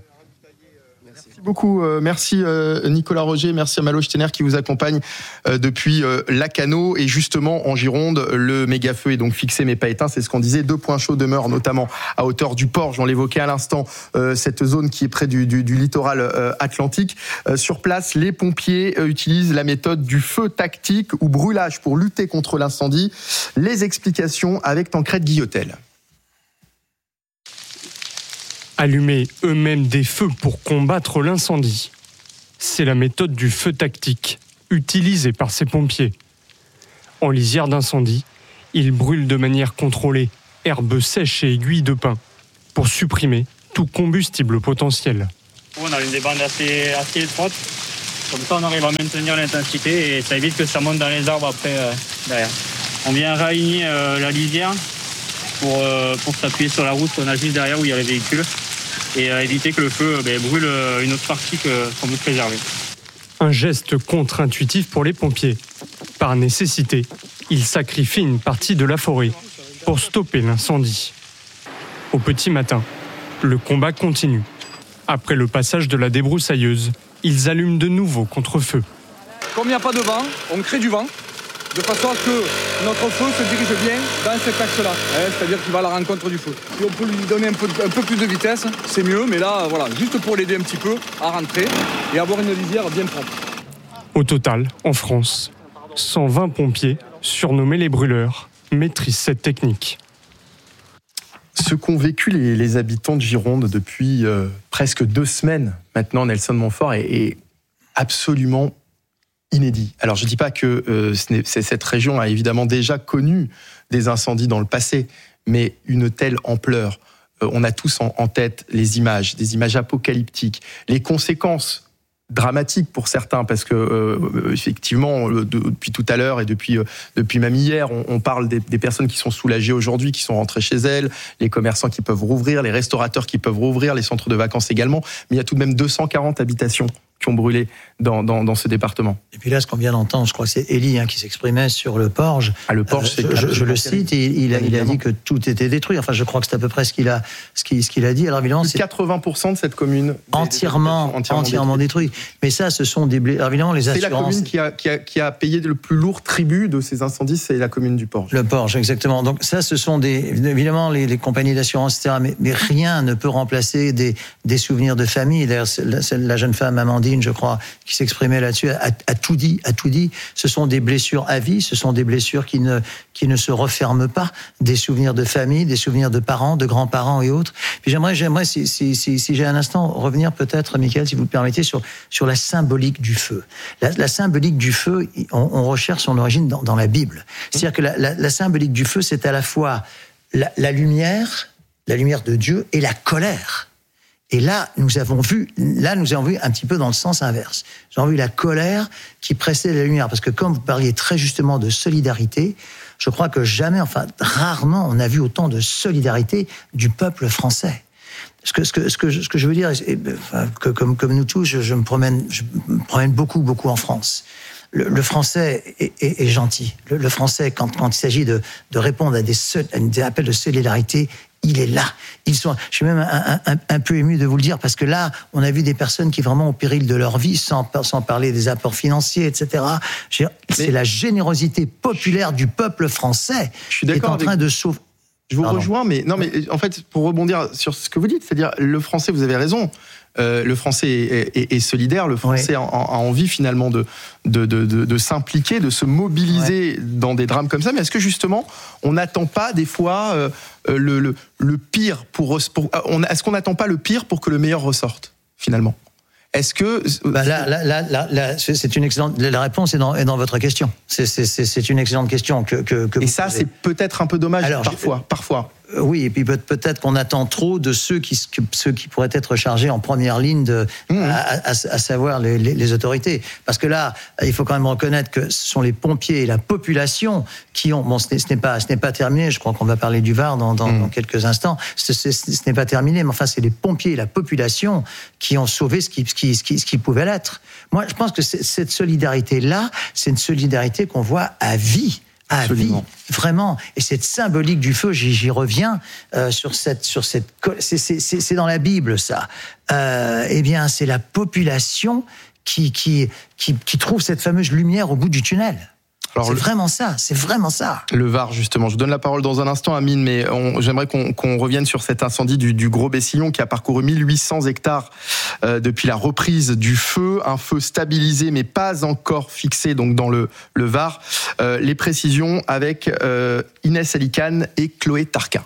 Beaucoup. Euh, merci euh, Nicolas Roger, merci à Malo Stener qui vous accompagne euh, depuis euh, Lacanau. Et justement, en Gironde, le méga-feu est donc fixé mais pas éteint. C'est ce qu'on disait. Deux points chauds demeurent, notamment à hauteur du Porge. On l'évoquait à l'instant, euh, cette zone qui est près du, du, du littoral euh, atlantique. Euh, sur place, les pompiers euh, utilisent la méthode du feu tactique ou brûlage pour lutter contre l'incendie. Les explications avec Tancrède Guillotel. Allumer eux-mêmes des feux pour combattre l'incendie. C'est la méthode du feu tactique, utilisée par ces pompiers. En lisière d'incendie, ils brûlent de manière contrôlée herbes sèches et aiguilles de pin pour supprimer tout combustible potentiel. On a une des bandes assez, assez étroites, comme ça on arrive à maintenir l'intensité et ça évite que ça monte dans les arbres après euh, derrière. On vient réaligner euh, la lisière pour, euh, pour s'appuyer sur la route qu'on a juste derrière où il y a les véhicules et euh, éviter que le feu ben, brûle euh, une autre partie que, qu'on veut préserver. Un geste contre-intuitif pour les pompiers. Par nécessité, ils sacrifient une partie de la forêt pour stopper l'incendie. Au petit matin, le combat continue. Après le passage de la débroussailleuse, ils allument de nouveaux contre-feux. Comme il n'y a pas de vent, on crée du vent, de façon à ce que notre feu se dirige bien dans cet axe-là, hein, c'est-à-dire qu'il va à la rencontre du feu. Si on peut lui donner un peu, un peu plus de vitesse, c'est mieux, mais là, voilà, juste pour l'aider un petit peu à rentrer et avoir une lisière bien propre. Au total, en France, cent vingt pompiers, surnommés les brûleurs, maîtrisent cette technique. Ce qu'ont vécu les, les habitants de Gironde depuis euh, presque deux semaines maintenant, Nelson Montfort, est, est absolument inédit. Alors je ne dis pas que euh, ce n'est, c'est, cette région a évidemment déjà connu des incendies dans le passé, mais une telle ampleur euh, on a tous en, en tête les images, des images apocalyptiques, les conséquences dramatique pour certains, parce que euh, effectivement, de, depuis tout à l'heure et depuis euh, depuis même hier, on, on parle des, des personnes qui sont soulagées aujourd'hui, qui sont rentrées chez elles, les commerçants qui peuvent rouvrir, les restaurateurs qui peuvent rouvrir, les centres de vacances également. Mais il y a tout de même deux cent quarante habitations qui ont brûlé dans, dans, dans ce département. Et puis là, ce qu'on vient d'entendre, je crois que c'est Élie hein, qui s'exprimait sur le Porge. Ah, le Porge, euh, c'est je, je le cite, il, il, a, il a dit que tout était détruit. Enfin, je crois que c'est à peu près ce qu'il a, ce qu'il, ce qu'il a dit. Alors évidemment, c'est quatre-vingts pour cent de cette commune entièrement, des, entièrement, entièrement détruit. Mais ça, ce sont des blés. Alors évidemment, les assurances. C'est la commune qui a, qui a, qui a payé le plus lourd tribut de ces incendies, c'est la commune du Porge. Le Porge, exactement. Donc ça, ce sont des, évidemment les, les compagnies d'assurance, et cetera. Mais, mais rien ne peut remplacer des, des souvenirs de famille. D'ailleurs, la, la jeune femme Amandine, je crois, qui s'exprimait là-dessus, a, a tout dit, a tout dit. Ce sont des blessures à vie, ce sont des blessures qui ne, qui ne se referment pas, des souvenirs de famille, des souvenirs de parents, de grands-parents et autres. Puis j'aimerais, j'aimerais, si, si, si, si j'ai un instant, revenir peut-être, Mickaël, si vous le permettez, sur, sur la symbolique du feu. La, la symbolique du feu, on, on recherche son origine dans, dans la Bible. C'est-à-dire que la, la, la symbolique du feu, c'est à la fois la, la lumière, la lumière de Dieu et la colère. Et là, nous avons vu, là, nous avons vu un petit peu dans le sens inverse. Nous avons vu la colère qui précède la lumière. Parce que comme vous parliez très justement de solidarité, je crois que jamais, enfin, rarement, on a vu autant de solidarité du peuple français. Ce que, ce que, ce que, ce que je veux dire, et, enfin, que comme, comme nous tous, je, je me promène, je me promène beaucoup, beaucoup en France. Le, le français est, est, est gentil. Le, le français, quand, quand il s'agit de, de répondre à des, à des appels de solidarité, il est là. Ils sont. Je suis même un, un, un peu ému de vous le dire parce que là, on a vu des personnes qui vraiment au péril de leur vie, sans, sans parler des apports financiers, et cetera. C'est Mais la générosité populaire du peuple français qui est en train avec... de sauver. Je vous Pardon. rejoins, mais non, mais en fait, pour rebondir sur ce que vous dites, c'est-à-dire le français, vous avez raison. Euh, le français est, est, est solidaire, le français oui. a, a envie finalement de, de, de, de, de s'impliquer, de se mobiliser ouais. dans des drames comme ça. Mais est-ce que justement, on n'attend pas des fois euh, le, le, le pire pour, pour on, est-ce qu'on n'attend pas le pire pour que le meilleur ressorte finalement? Est-ce que bah là, là, là, là, là, c'est une excellente. La réponse est dans, est dans votre question. C'est, c'est, c'est une excellente question que. que, que et ça, posez. C'est peut-être un peu dommage. Alors, parfois, je, parfois. Oui, et puis peut-être qu'on attend trop de ceux qui, ceux qui pourraient être chargés en première ligne, de, mmh. à, à, à savoir les, les, les autorités. Parce que là, il faut quand même reconnaître que ce sont les pompiers et la population qui ont... Bon, ce n'est, ce n'est, pas, ce n'est pas terminé, je crois qu'on va parler du Var dans, dans, mmh. dans quelques instants. Ce, ce, ce n'est pas terminé, mais enfin, c'est les pompiers et la population qui ont sauvé ce qui, ce qui, ce qui, ce qui pouvait l'être. Moi, je pense que cette solidarité-là, c'est une solidarité qu'on voit à vie. À Absolument. Vie, vraiment. Et cette symbolique du feu, j'y, j'y reviens euh, sur cette, sur cette, c'est, c'est, c'est, c'est dans la Bible ça. Euh, eh bien, c'est la population qui, qui, qui, qui trouve cette fameuse lumière au bout du tunnel. Alors, c'est le, vraiment ça, c'est vraiment ça. Le Var, justement. Je vous donne la parole dans un instant, Amine, mais on, j'aimerais qu'on, qu'on revienne sur cet incendie du, du Gros Bessillon qui a parcouru mille huit cents hectares euh, depuis la reprise du feu. Un feu stabilisé, mais pas encore fixé donc dans le, le Var. Euh, les précisions avec euh, Inès Alicane et Chloé Tarquin.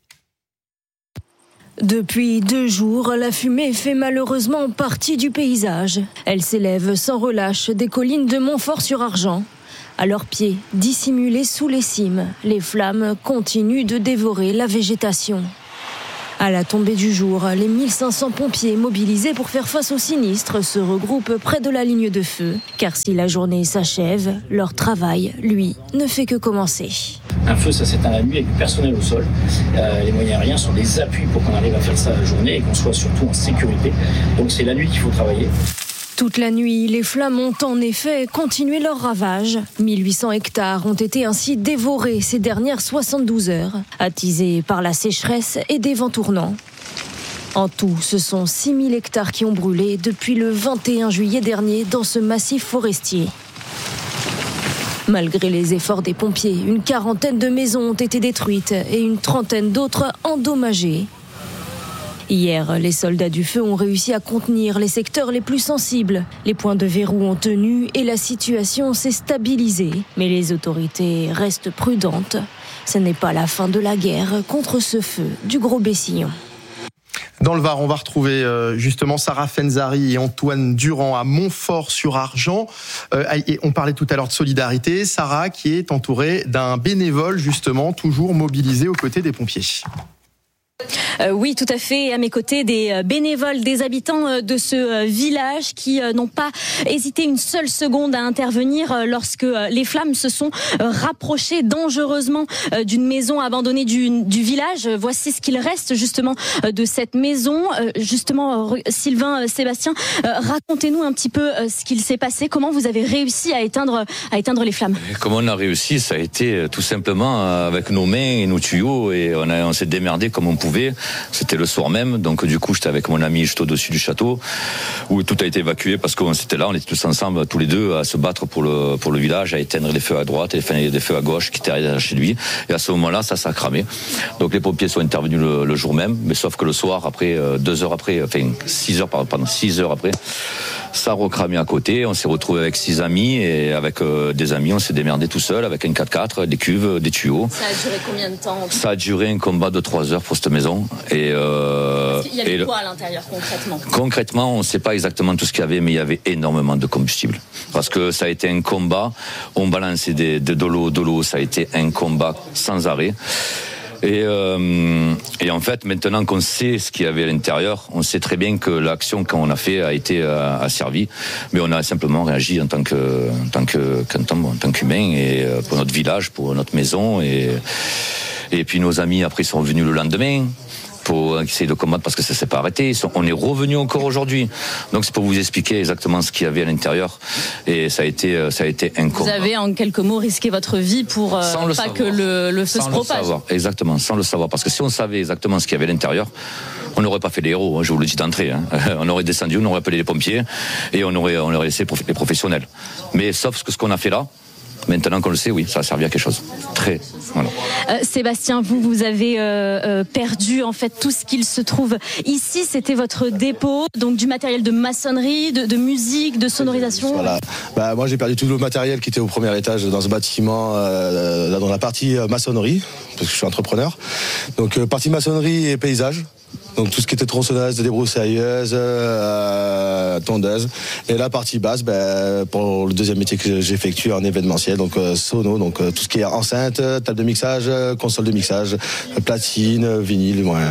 Depuis deux jours, la fumée fait malheureusement partie du paysage. Elle s'élève sans relâche des collines de Montfort-sur-Argent. À leurs pieds, dissimulés sous les cimes, les flammes continuent de dévorer la végétation. À la tombée du jour, les mille cinq cents pompiers mobilisés pour faire face au sinistre se regroupent près de la ligne de feu. Car si la journée s'achève, leur travail, lui, ne fait que commencer. Un feu, ça s'éteint la nuit avec du personnel au sol. Euh, les moyens aériens sont des appuis pour qu'on arrive à faire ça la journée et qu'on soit surtout en sécurité. Donc c'est la nuit qu'il faut travailler. Toute la nuit, les flammes ont en effet continué leur ravage. mille huit cents hectares ont été ainsi dévorés ces dernières soixante-douze heures, attisés par la sécheresse et des vents tournants. En tout, ce sont six mille hectares qui ont brûlé depuis le vingt et un juillet dernier dans ce massif forestier. Malgré les efforts des pompiers, une quarantaine de maisons ont été détruites et une trentaine d'autres endommagées. Hier, les soldats du feu ont réussi à contenir les secteurs les plus sensibles. Les points de verrou ont tenu et la situation s'est stabilisée. Mais les autorités restent prudentes. Ce n'est pas la fin de la guerre contre ce feu du Gros Bessillon. Dans le Var, on va retrouver euh, justement Sarah Fenzari et Antoine Durand à Montfort-sur-Argent. Euh, et on parlait tout à l'heure de solidarité. Sarah qui est entourée d'un bénévole justement toujours mobilisé aux côtés des pompiers. Euh, oui, tout à fait. À mes côtés, des bénévoles, des habitants de ce village qui n'ont pas hésité une seule seconde à intervenir lorsque les flammes se sont rapprochées dangereusement d'une maison abandonnée du, du village. Voici ce qu'il reste justement de cette maison. Justement, Sylvain, Sébastien, racontez-nous un petit peu ce qu'il s'est passé. Comment vous avez réussi à éteindre, à éteindre les flammes? Comment on a réussi? Ça a été tout simplement avec nos mains et nos tuyaux, et on, a, on s'est démerdé comme on pouvait. C'était le soir même, donc du coup j'étais avec mon ami juste au-dessus du château où tout a été évacué parce qu'on était là, on était tous ensemble, tous les deux, à se battre pour le, pour le village, à éteindre les feux à droite et les feux à gauche qui étaient chez lui. Et à ce moment-là, ça, ça a cramé. Donc les pompiers sont intervenus le, le jour même, mais sauf que le soir, après, deux heures après, enfin six heures, pardon, six heures après, ça a recramé à côté. On s'est retrouvé avec six amis et avec euh, des amis, on s'est démerdé tout seul avec un quatre-quatre, des cuves, des tuyaux. Ça a duré combien de temps? Ça a duré un combat de trois heures pour cette maison. Et euh, il y avait quoi à l'intérieur concrètement? Concrètement, on ne sait pas exactement tout ce qu'il y avait, mais il y avait énormément de combustible. Parce que ça a été un combat. On balançait des, de, de l'eau, de l'eau. Ça a été un combat sans arrêt. Et, euh, et en fait, maintenant qu'on sait ce qu'il y avait à l'intérieur, on sait très bien que l'action qu'on a fait a été a, a servi, mais on a simplement réagi en tant que, en tant que, en tant, en tant qu'humain et pour notre village, pour notre maison, et et puis nos amis après sont venus le lendemain pour essayer de combattre parce que ça s'est pas arrêté. On est revenu encore aujourd'hui. Donc c'est pour vous expliquer exactement ce qu'il y avait à l'intérieur. Et ça a été, ça a été un combat. Vous avez en quelques mots risqué votre vie pour euh, pas savoir. que le, le feu sans se propage. Le savoir. Exactement, sans le savoir. Parce que si on savait exactement ce qu'il y avait à l'intérieur, on n'aurait pas fait les héros, hein, je vous le dis d'entrée. Hein. On aurait descendu, on aurait appelé les pompiers et on aurait, on aurait laissé les professionnels. Mais sauf que ce qu'on a fait là, maintenant qu'on le sait, oui, ça a servi à quelque chose. Très. Voilà. Euh, Sébastien, vous, vous avez euh, euh, perdu en fait tout ce qu'il se trouve ici. C'était votre dépôt, donc du matériel de maçonnerie, de, de musique, de sonorisation. Voilà. Bah, moi, j'ai perdu tout le matériel qui était au premier étage dans ce bâtiment, euh, là, dans la partie maçonnerie, parce que je suis entrepreneur. Donc, euh, partie maçonnerie et paysage. Donc tout ce qui était tronçonneuse, débroussailleuse, euh, tondeuse. Et la partie basse, ben, pour le deuxième métier que j'effectue en événementiel, donc euh, sono, donc euh, tout ce qui est enceinte, table de mixage, console de mixage, platine, vinyle, ouais.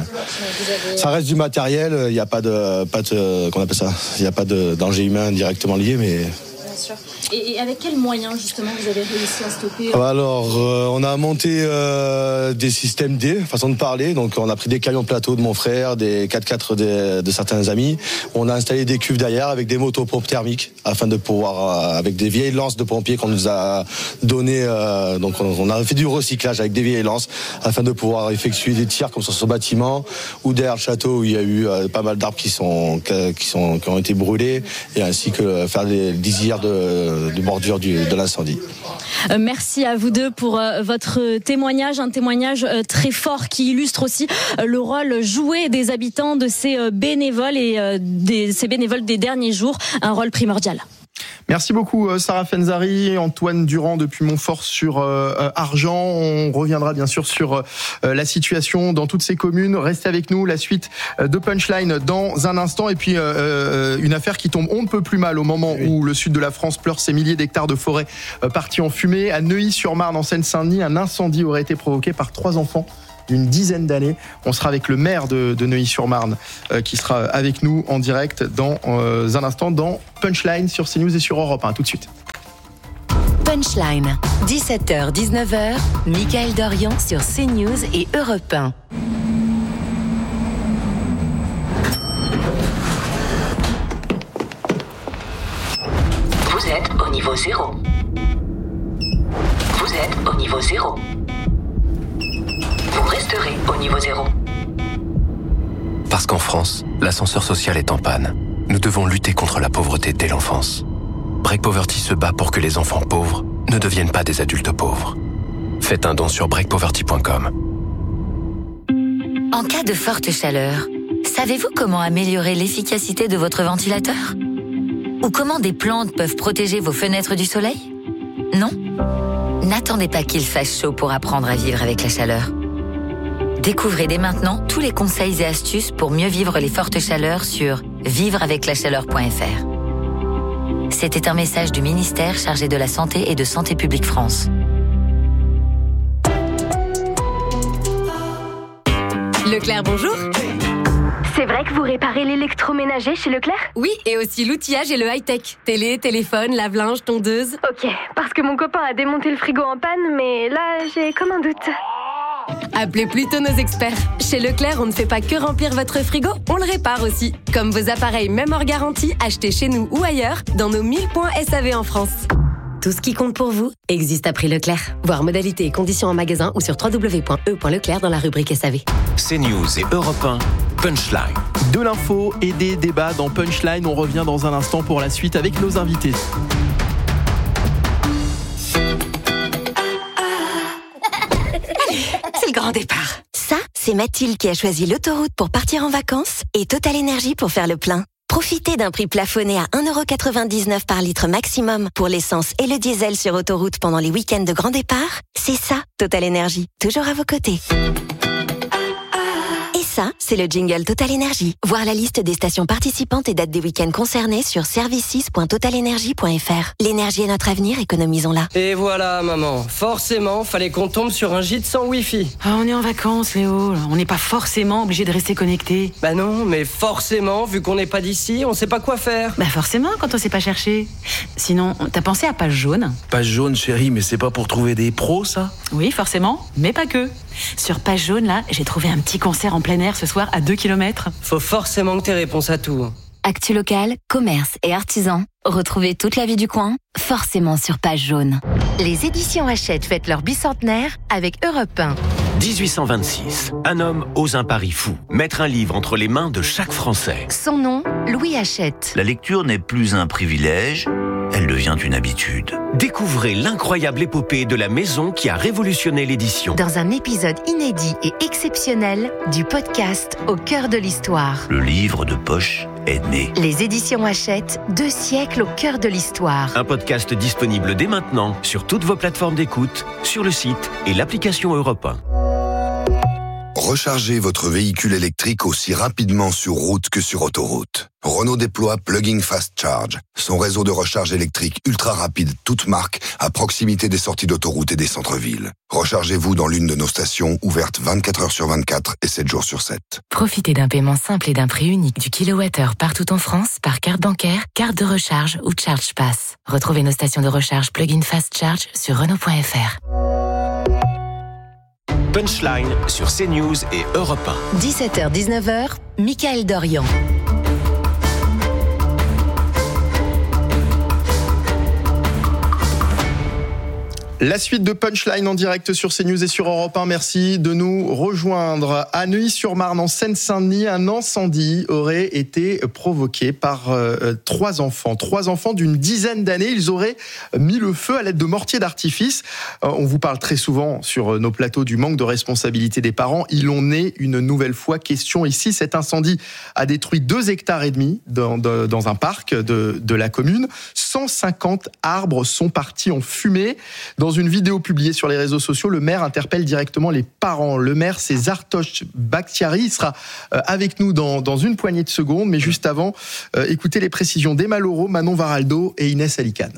Ça reste du matériel, il n'y a pas de, pas de, qu'on appelle ça, il n'y a pas de danger humain directement lié, mais. Bien sûr. Et, et avec quels moyens justement vous avez réussi à stopper? Alors, euh, on a monté euh, des systèmes D, façon de parler. Donc, on a pris des camions plateaux de mon frère, des quatre-quatre de, de certains amis. On a installé des cuves derrière avec des motopompes thermiques afin de pouvoir, euh, avec des vieilles lances de pompiers qu'on nous a données. Euh, donc, on, on a fait du recyclage avec des vieilles lances afin de pouvoir effectuer des tirs comme sur ce bâtiment ou derrière le château où il y a eu euh, pas mal d'arbres qui sont qui sont qui ont été brûlés, et ainsi que faire des lisières de de bordure du, de l'incendie. Euh, merci à vous deux pour euh, votre témoignage, un témoignage euh, très fort qui illustre aussi euh, le rôle joué des habitants, de ces euh, bénévoles et euh, des, ces bénévoles des derniers jours, un rôle primordial. Merci beaucoup Sarah Fenzari, Antoine Durand depuis Montfort sur euh, Argent. On reviendra bien sûr sur euh, la situation dans toutes ces communes. Restez avec nous, la suite de Punchline dans un instant. Et puis euh, une affaire qui tombe on ne peut plus mal au moment oui. où le sud de la France pleure ses milliers d'hectares de forêt euh, partis en fumée. À Neuilly-sur-Marne, en Seine-Saint-Denis, un incendie aurait été provoqué par trois enfants d'une dizaine d'années. On sera avec le maire de, de Neuilly-sur-Marne euh, qui sera avec nous en direct dans euh, un instant dans Punchline sur CNews et sur Europe un. Tout de suite. Punchline, dix-sept heures dix-neuf heures, Mickaël Dorian sur CNews et Europe un. Vous êtes au niveau zéro. Vous êtes au niveau zéro. Vous resterez au niveau zéro. Parce qu'en France, l'ascenseur social est en panne. Nous devons lutter contre la pauvreté dès l'enfance. Break Poverty se bat pour que les enfants pauvres ne deviennent pas des adultes pauvres. Faites un don sur break poverty point com. En cas de forte chaleur, savez-vous comment améliorer l'efficacité de votre ventilateur? Ou comment des plantes peuvent protéger vos fenêtres du soleil? Non? N'attendez pas qu'il fasse chaud pour apprendre à vivre avec la chaleur. Découvrez dès maintenant tous les conseils et astuces pour mieux vivre les fortes chaleurs sur vivre avec la chaleur point f r. C'était un message du ministère chargé de la Santé et de Santé publique France. Leclerc, bonjour. C'est vrai que vous réparez l'électroménager chez Leclerc ? Oui, et aussi l'outillage et le high-tech. Télé, téléphone, lave-linge, tondeuse. Ok, parce que mon copain a démonté le frigo en panne, mais là, j'ai comme un doute. Appelez plutôt nos experts. Chez Leclerc, on ne fait pas que remplir votre frigo, on le répare aussi. Comme vos appareils, même hors garantie, achetés chez nous ou ailleurs, dans nos mille points S A V en France. Tout ce qui compte pour vous existe à prix Leclerc. Voir modalités et conditions en magasin ou sur w w w point e point leclerc dans la rubrique S A V. CNews et Europe un, Punchline. De l'info et des débats dans Punchline. On revient dans un instant pour la suite avec nos invités. C'est le grand départ. Ça, c'est Mathilde qui a choisi l'autoroute pour partir en vacances et Total Énergie pour faire le plein. Profitez d'un prix plafonné à un euro quatre-vingt-dix-neuf par litre maximum pour l'essence et le diesel sur autoroute pendant les week-ends de grand départ. C'est ça, Total Énergie, toujours à vos côtés. Et ça, c'est le jingle Total Énergie. Voir la liste des stations participantes et dates des week-ends concernés sur services point total énergie point f r. L'énergie est notre avenir, économisons-la. Et voilà, maman. Forcément, fallait qu'on tombe sur un gîte sans Wi-Fi. Ah, on est en vacances, Léo. On n'est pas forcément obligé de rester connecté. Bah non, mais forcément, vu qu'on n'est pas d'ici, on sait pas quoi faire. Bah forcément, quand on sait pas chercher. Sinon, t'as pensé à Page Jaune ? Page Jaune, chérie, mais c'est pas pour trouver des pros, ça ? Oui, forcément, mais pas que. Sur Page Jaune, là, j'ai trouvé un petit concert en plein air ce soir à deux kilomètres. Faut forcément que t'aies réponse à tout. Actu local, commerce et artisans. Retrouvez toute la vie du coin, forcément sur Page Jaune. Les éditions Hachette fêtent leur bicentenaire avec Europe un. dix-huit cent vingt-six, un homme ose un pari fou, mettre un livre entre les mains de chaque Français. Son nom, Louis Hachette. La lecture n'est plus un privilège, elle devient une habitude. Découvrez l'incroyable épopée de la maison qui a révolutionné l'édition. Dans un épisode inédit et exceptionnel du podcast Au cœur de l'histoire. Le livre de poche est né. Les éditions Hachette, deux siècles au cœur de l'histoire. Un podcast disponible dès maintenant sur toutes vos plateformes d'écoute, sur le site et l'application Europe un. Rechargez votre véhicule électrique aussi rapidement sur route que sur autoroute. Renault déploie Plug-in Fast Charge, son réseau de recharge électrique ultra rapide, toute marque, à proximité des sorties d'autoroute et des centres-villes. Rechargez-vous dans l'une de nos stations, ouvertes vingt-quatre heures sur vingt-quatre et sept jours sur sept. Profitez d'un paiement simple et d'un prix unique du kilowattheure partout en France par carte bancaire, carte de recharge ou Charge Pass. Retrouvez nos stations de recharge Plug-in Fast Charge sur Renault point f r. Punchline sur CNews et Europe un. dix-sept heures dix-neuf heures, Mickaël Dorian. La suite de Punchline en direct sur CNews et sur Europe un. Merci de nous rejoindre. À Neuilly-sur-Marne, en Seine-Saint-Denis, un incendie aurait été provoqué par euh, trois enfants. Trois enfants d'une dizaine d'années. Ils auraient mis le feu à l'aide de mortiers d'artifice. Euh, on vous parle très souvent sur nos plateaux du manque de responsabilité des parents. Il en est une nouvelle fois question ici. Cet incendie a détruit deux hectares et demi dans, de, dans un parc de, de la commune. cent cinquante arbres sont partis en fumée. Dans une vidéo publiée sur les réseaux sociaux, le maire interpelle directement les parents. Le maire, c'est Zartosh Bakhtiari. Il sera avec nous dans, dans une poignée de secondes. Mais juste avant, euh, écoutez les précisions d'Emma Laureau, Manon Varaldo et Inès Alicane.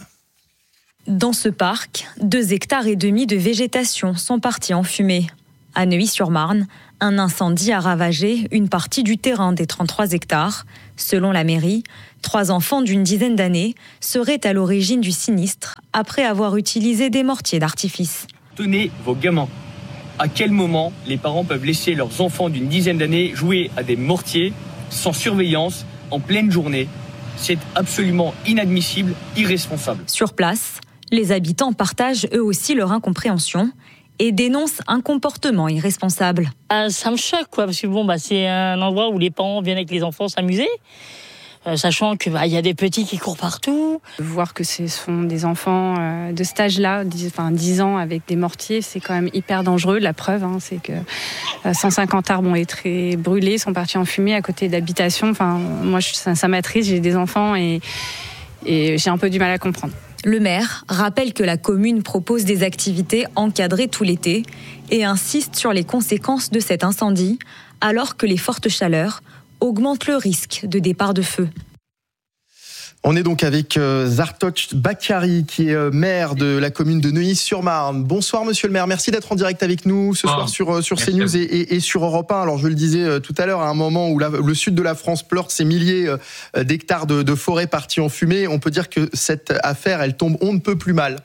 Dans ce parc, deux hectares et demi de végétation sont partis en fumée. À Neuilly-sur-Marne, un incendie a ravagé une partie du terrain des trente-trois hectares. Selon la mairie, trois enfants d'une dizaine d'années seraient à l'origine du sinistre après avoir utilisé des mortiers d'artifice. Tenez vos gamins. À quel moment les parents peuvent laisser leurs enfants d'une dizaine d'années jouer à des mortiers sans surveillance en pleine journée ? C'est absolument inadmissible, irresponsable. Sur place, les habitants partagent eux aussi leur incompréhension et dénoncent un comportement irresponsable. Euh, ça me choque, quoi, parce que bon, bah, c'est un endroit où les parents viennent avec les enfants s'amuser, euh, sachant qu'il bah, y a des petits qui courent partout. Voir que ce sont des enfants euh, de cet âge-là, dix, enfin, dix ans avec des mortiers, c'est quand même hyper dangereux. La preuve, hein, c'est que euh, cent cinquante arbres ont été brûlés, sont partis en fumée à côté d'habitations. Enfin, moi, je, ça, ça m'attriste, j'ai des enfants et, et j'ai un peu du mal à comprendre. Le maire rappelle que la commune propose des activités encadrées tout l'été et insiste sur les conséquences de cet incendie, alors que les fortes chaleurs augmentent le risque de départ de feu. On est donc avec euh, Zartoch Bakari, qui est euh, maire de la commune de Neuilly-sur-Marne. Bonsoir monsieur le maire, merci d'être en direct avec nous ce oh, soir sur, euh, sur CNews et, et, et sur Europe un. Alors je le disais euh, tout à l'heure, à un moment où la, le sud de la France pleure ces milliers euh, d'hectares de, de forêts partis en fumée, on peut dire que cette affaire, elle tombe on ne peut plus mal.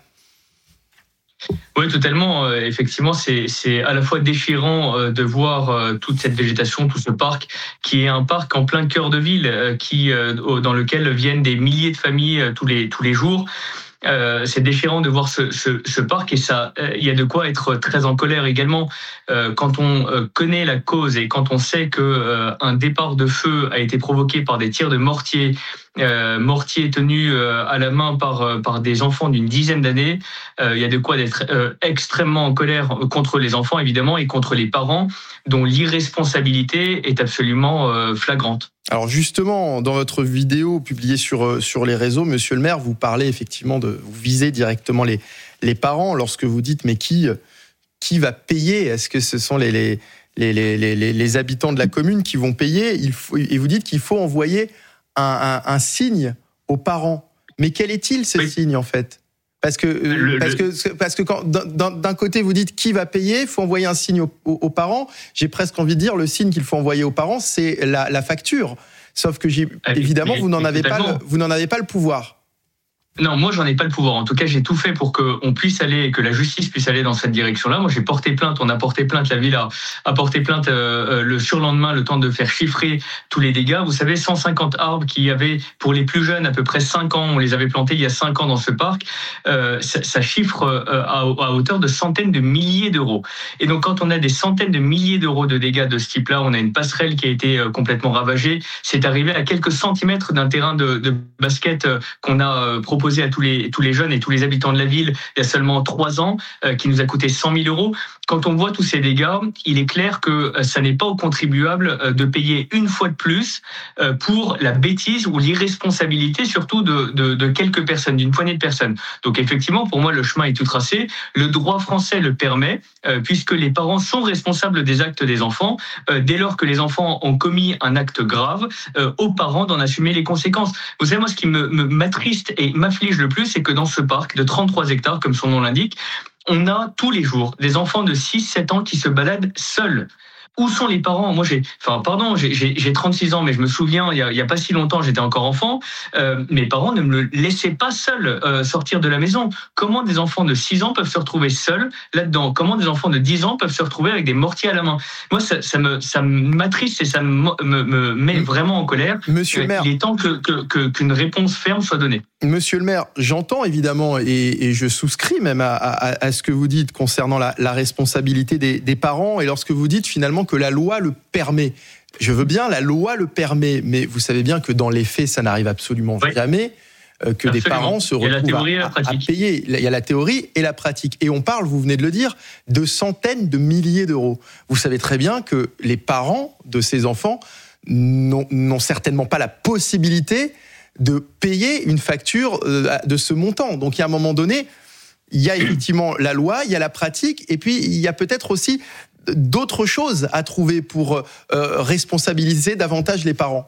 Oui, totalement. Euh, effectivement, c'est, c'est à la fois déchirant euh, de voir euh, toute cette végétation, tout ce parc, qui est un parc en plein cœur de ville, euh, qui, euh, dans lequel viennent des milliers de familles euh, tous les tous les jours. Euh, c'est déchirant de voir ce, ce, ce parc et ça, il euh, y a de quoi être très en colère également euh, quand on euh, connaît la cause et quand on sait que euh, un départ de feu a été provoqué par des tirs de mortier. Euh, mortier tenu euh, à la main par euh, par des enfants d'une dizaine d'années. Il euh, y a de quoi d'être euh, extrêmement en colère contre les enfants évidemment et contre les parents dont l'irresponsabilité est absolument euh, flagrante. Alors justement, dans votre vidéo publiée sur sur les réseaux, monsieur le maire, vous parlez effectivement de vous visez directement les les parents lorsque vous dites mais qui qui va payer ? Est-ce que ce sont les les les les les, les habitants de la commune qui vont payer ? Il faut, et vous dites qu'il faut envoyer Un, un, un signe aux parents. Mais quel est-il ce oui. signe en fait ? Parce que le, parce le... que parce que quand d'un, d'un côté vous dites qui va payer, il faut envoyer un signe aux, aux, aux parents. J'ai presque envie de dire le signe qu'il faut envoyer aux parents, c'est la, la facture. Sauf que j'ai, ah, évidemment mais, vous n'en avez pas le, vous n'en avez pas le pouvoir. Non, moi j'en ai pas le pouvoir. En tout cas, j'ai tout fait pour que on puisse aller, que la justice puisse aller dans cette direction-là. Moi, j'ai porté plainte. On a porté plainte. La ville a, a porté plainte euh, le surlendemain, le temps de faire chiffrer tous les dégâts. Vous savez, cent cinquante arbres qui avaient, pour les plus jeunes, à peu près cinq ans, on les avait plantés il y a cinq ans dans ce parc. Euh, ça, ça chiffre euh, à, à hauteur de centaines de milliers d'euros. Et donc, quand on a des centaines de milliers d'euros de dégâts de ce type-là, on a une passerelle qui a été euh, complètement ravagée. C'est arrivé à quelques centimètres d'un terrain de, de basket euh, qu'on a euh, proposé à tous les, tous les jeunes et tous les habitants de la ville il y a seulement trois ans, euh, qui nous a coûté cent mille euros. Quand on voit tous ces dégâts, il est clair que euh, ça n'est pas aux contribuables euh, de payer une fois de plus euh, pour la bêtise ou l'irresponsabilité, surtout de, de, de quelques personnes, d'une poignée de personnes. Donc effectivement, pour moi, le chemin est tout tracé. Le droit français le permet, euh, puisque les parents sont responsables des actes des enfants. Euh, dès lors que les enfants ont commis un acte grave, euh, aux parents d'en assumer les conséquences. Vous savez, moi, ce qui me, me m'attriste et m'afflige le plus, c'est que dans ce parc de trente-trois hectares, comme son nom l'indique, on a tous les jours des enfants de six sept ans qui se baladent seuls. Où sont les parents ? Moi, j'ai, enfin, pardon, j'ai, j'ai, j'ai trente-six ans, mais je me souviens, il y a, il y a pas si longtemps, j'étais encore enfant. Euh, mes parents ne me laissaient pas seul euh, sortir de la maison. Comment des enfants de six ans peuvent se retrouver seuls là-dedans ? Comment des enfants de dix ans peuvent se retrouver avec des mortiers à la main ? Moi, ça, ça me, ça m'attriste et ça me, me, me met vraiment en colère. Monsieur le maire, il est temps que, que, que, qu'une réponse ferme soit donnée. Monsieur le maire, j'entends évidemment et, et je souscris même à, à, à ce que vous dites concernant la, la responsabilité des, des parents et lorsque vous dites finalement que la loi le permet. Je veux bien, la loi le permet, mais vous savez bien que dans les faits, ça n'arrive absolument oui. jamais euh, que absolument. Des parents se retrouvent à, à, à payer. Il y a la théorie et la pratique. Et on parle, vous venez de le dire, de centaines de milliers d'euros. Vous savez très bien que les parents de ces enfants n'ont, n'ont certainement pas la possibilité de payer une facture de ce montant. Donc, il y a un moment donné, il y a effectivement la loi, il y a la pratique, et puis il y a peut-être aussi d'autres choses à trouver pour euh, responsabiliser davantage les parents.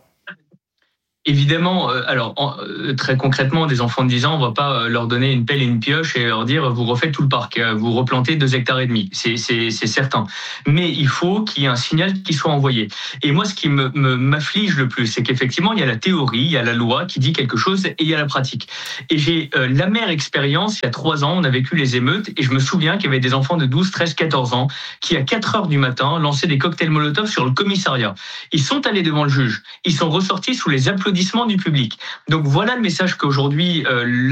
Évidemment, euh, alors en, euh, très concrètement, des enfants de dix ans, on va pas euh, leur donner une pelle et une pioche et leur dire vous refaites tout le parc, euh, vous replantez deux hectares et demi. C'est, c'est, c'est certain. Mais il faut qu'il y ait un signal qui soit envoyé. Et moi, ce qui me, me m'afflige le plus, c'est qu'effectivement, il y a la théorie, il y a la loi qui dit quelque chose et il y a la pratique. Et j'ai euh, l'amère expérience. Il y a trois ans, on a vécu les émeutes et je me souviens qu'il y avait des enfants de douze, treize, quatorze ans qui, à quatre heures du matin, lançaient des cocktails Molotov sur le commissariat. Ils sont allés devant le juge. Ils sont ressortis sous les applaudissements du public. Donc voilà le message qu'aujourd'hui euh,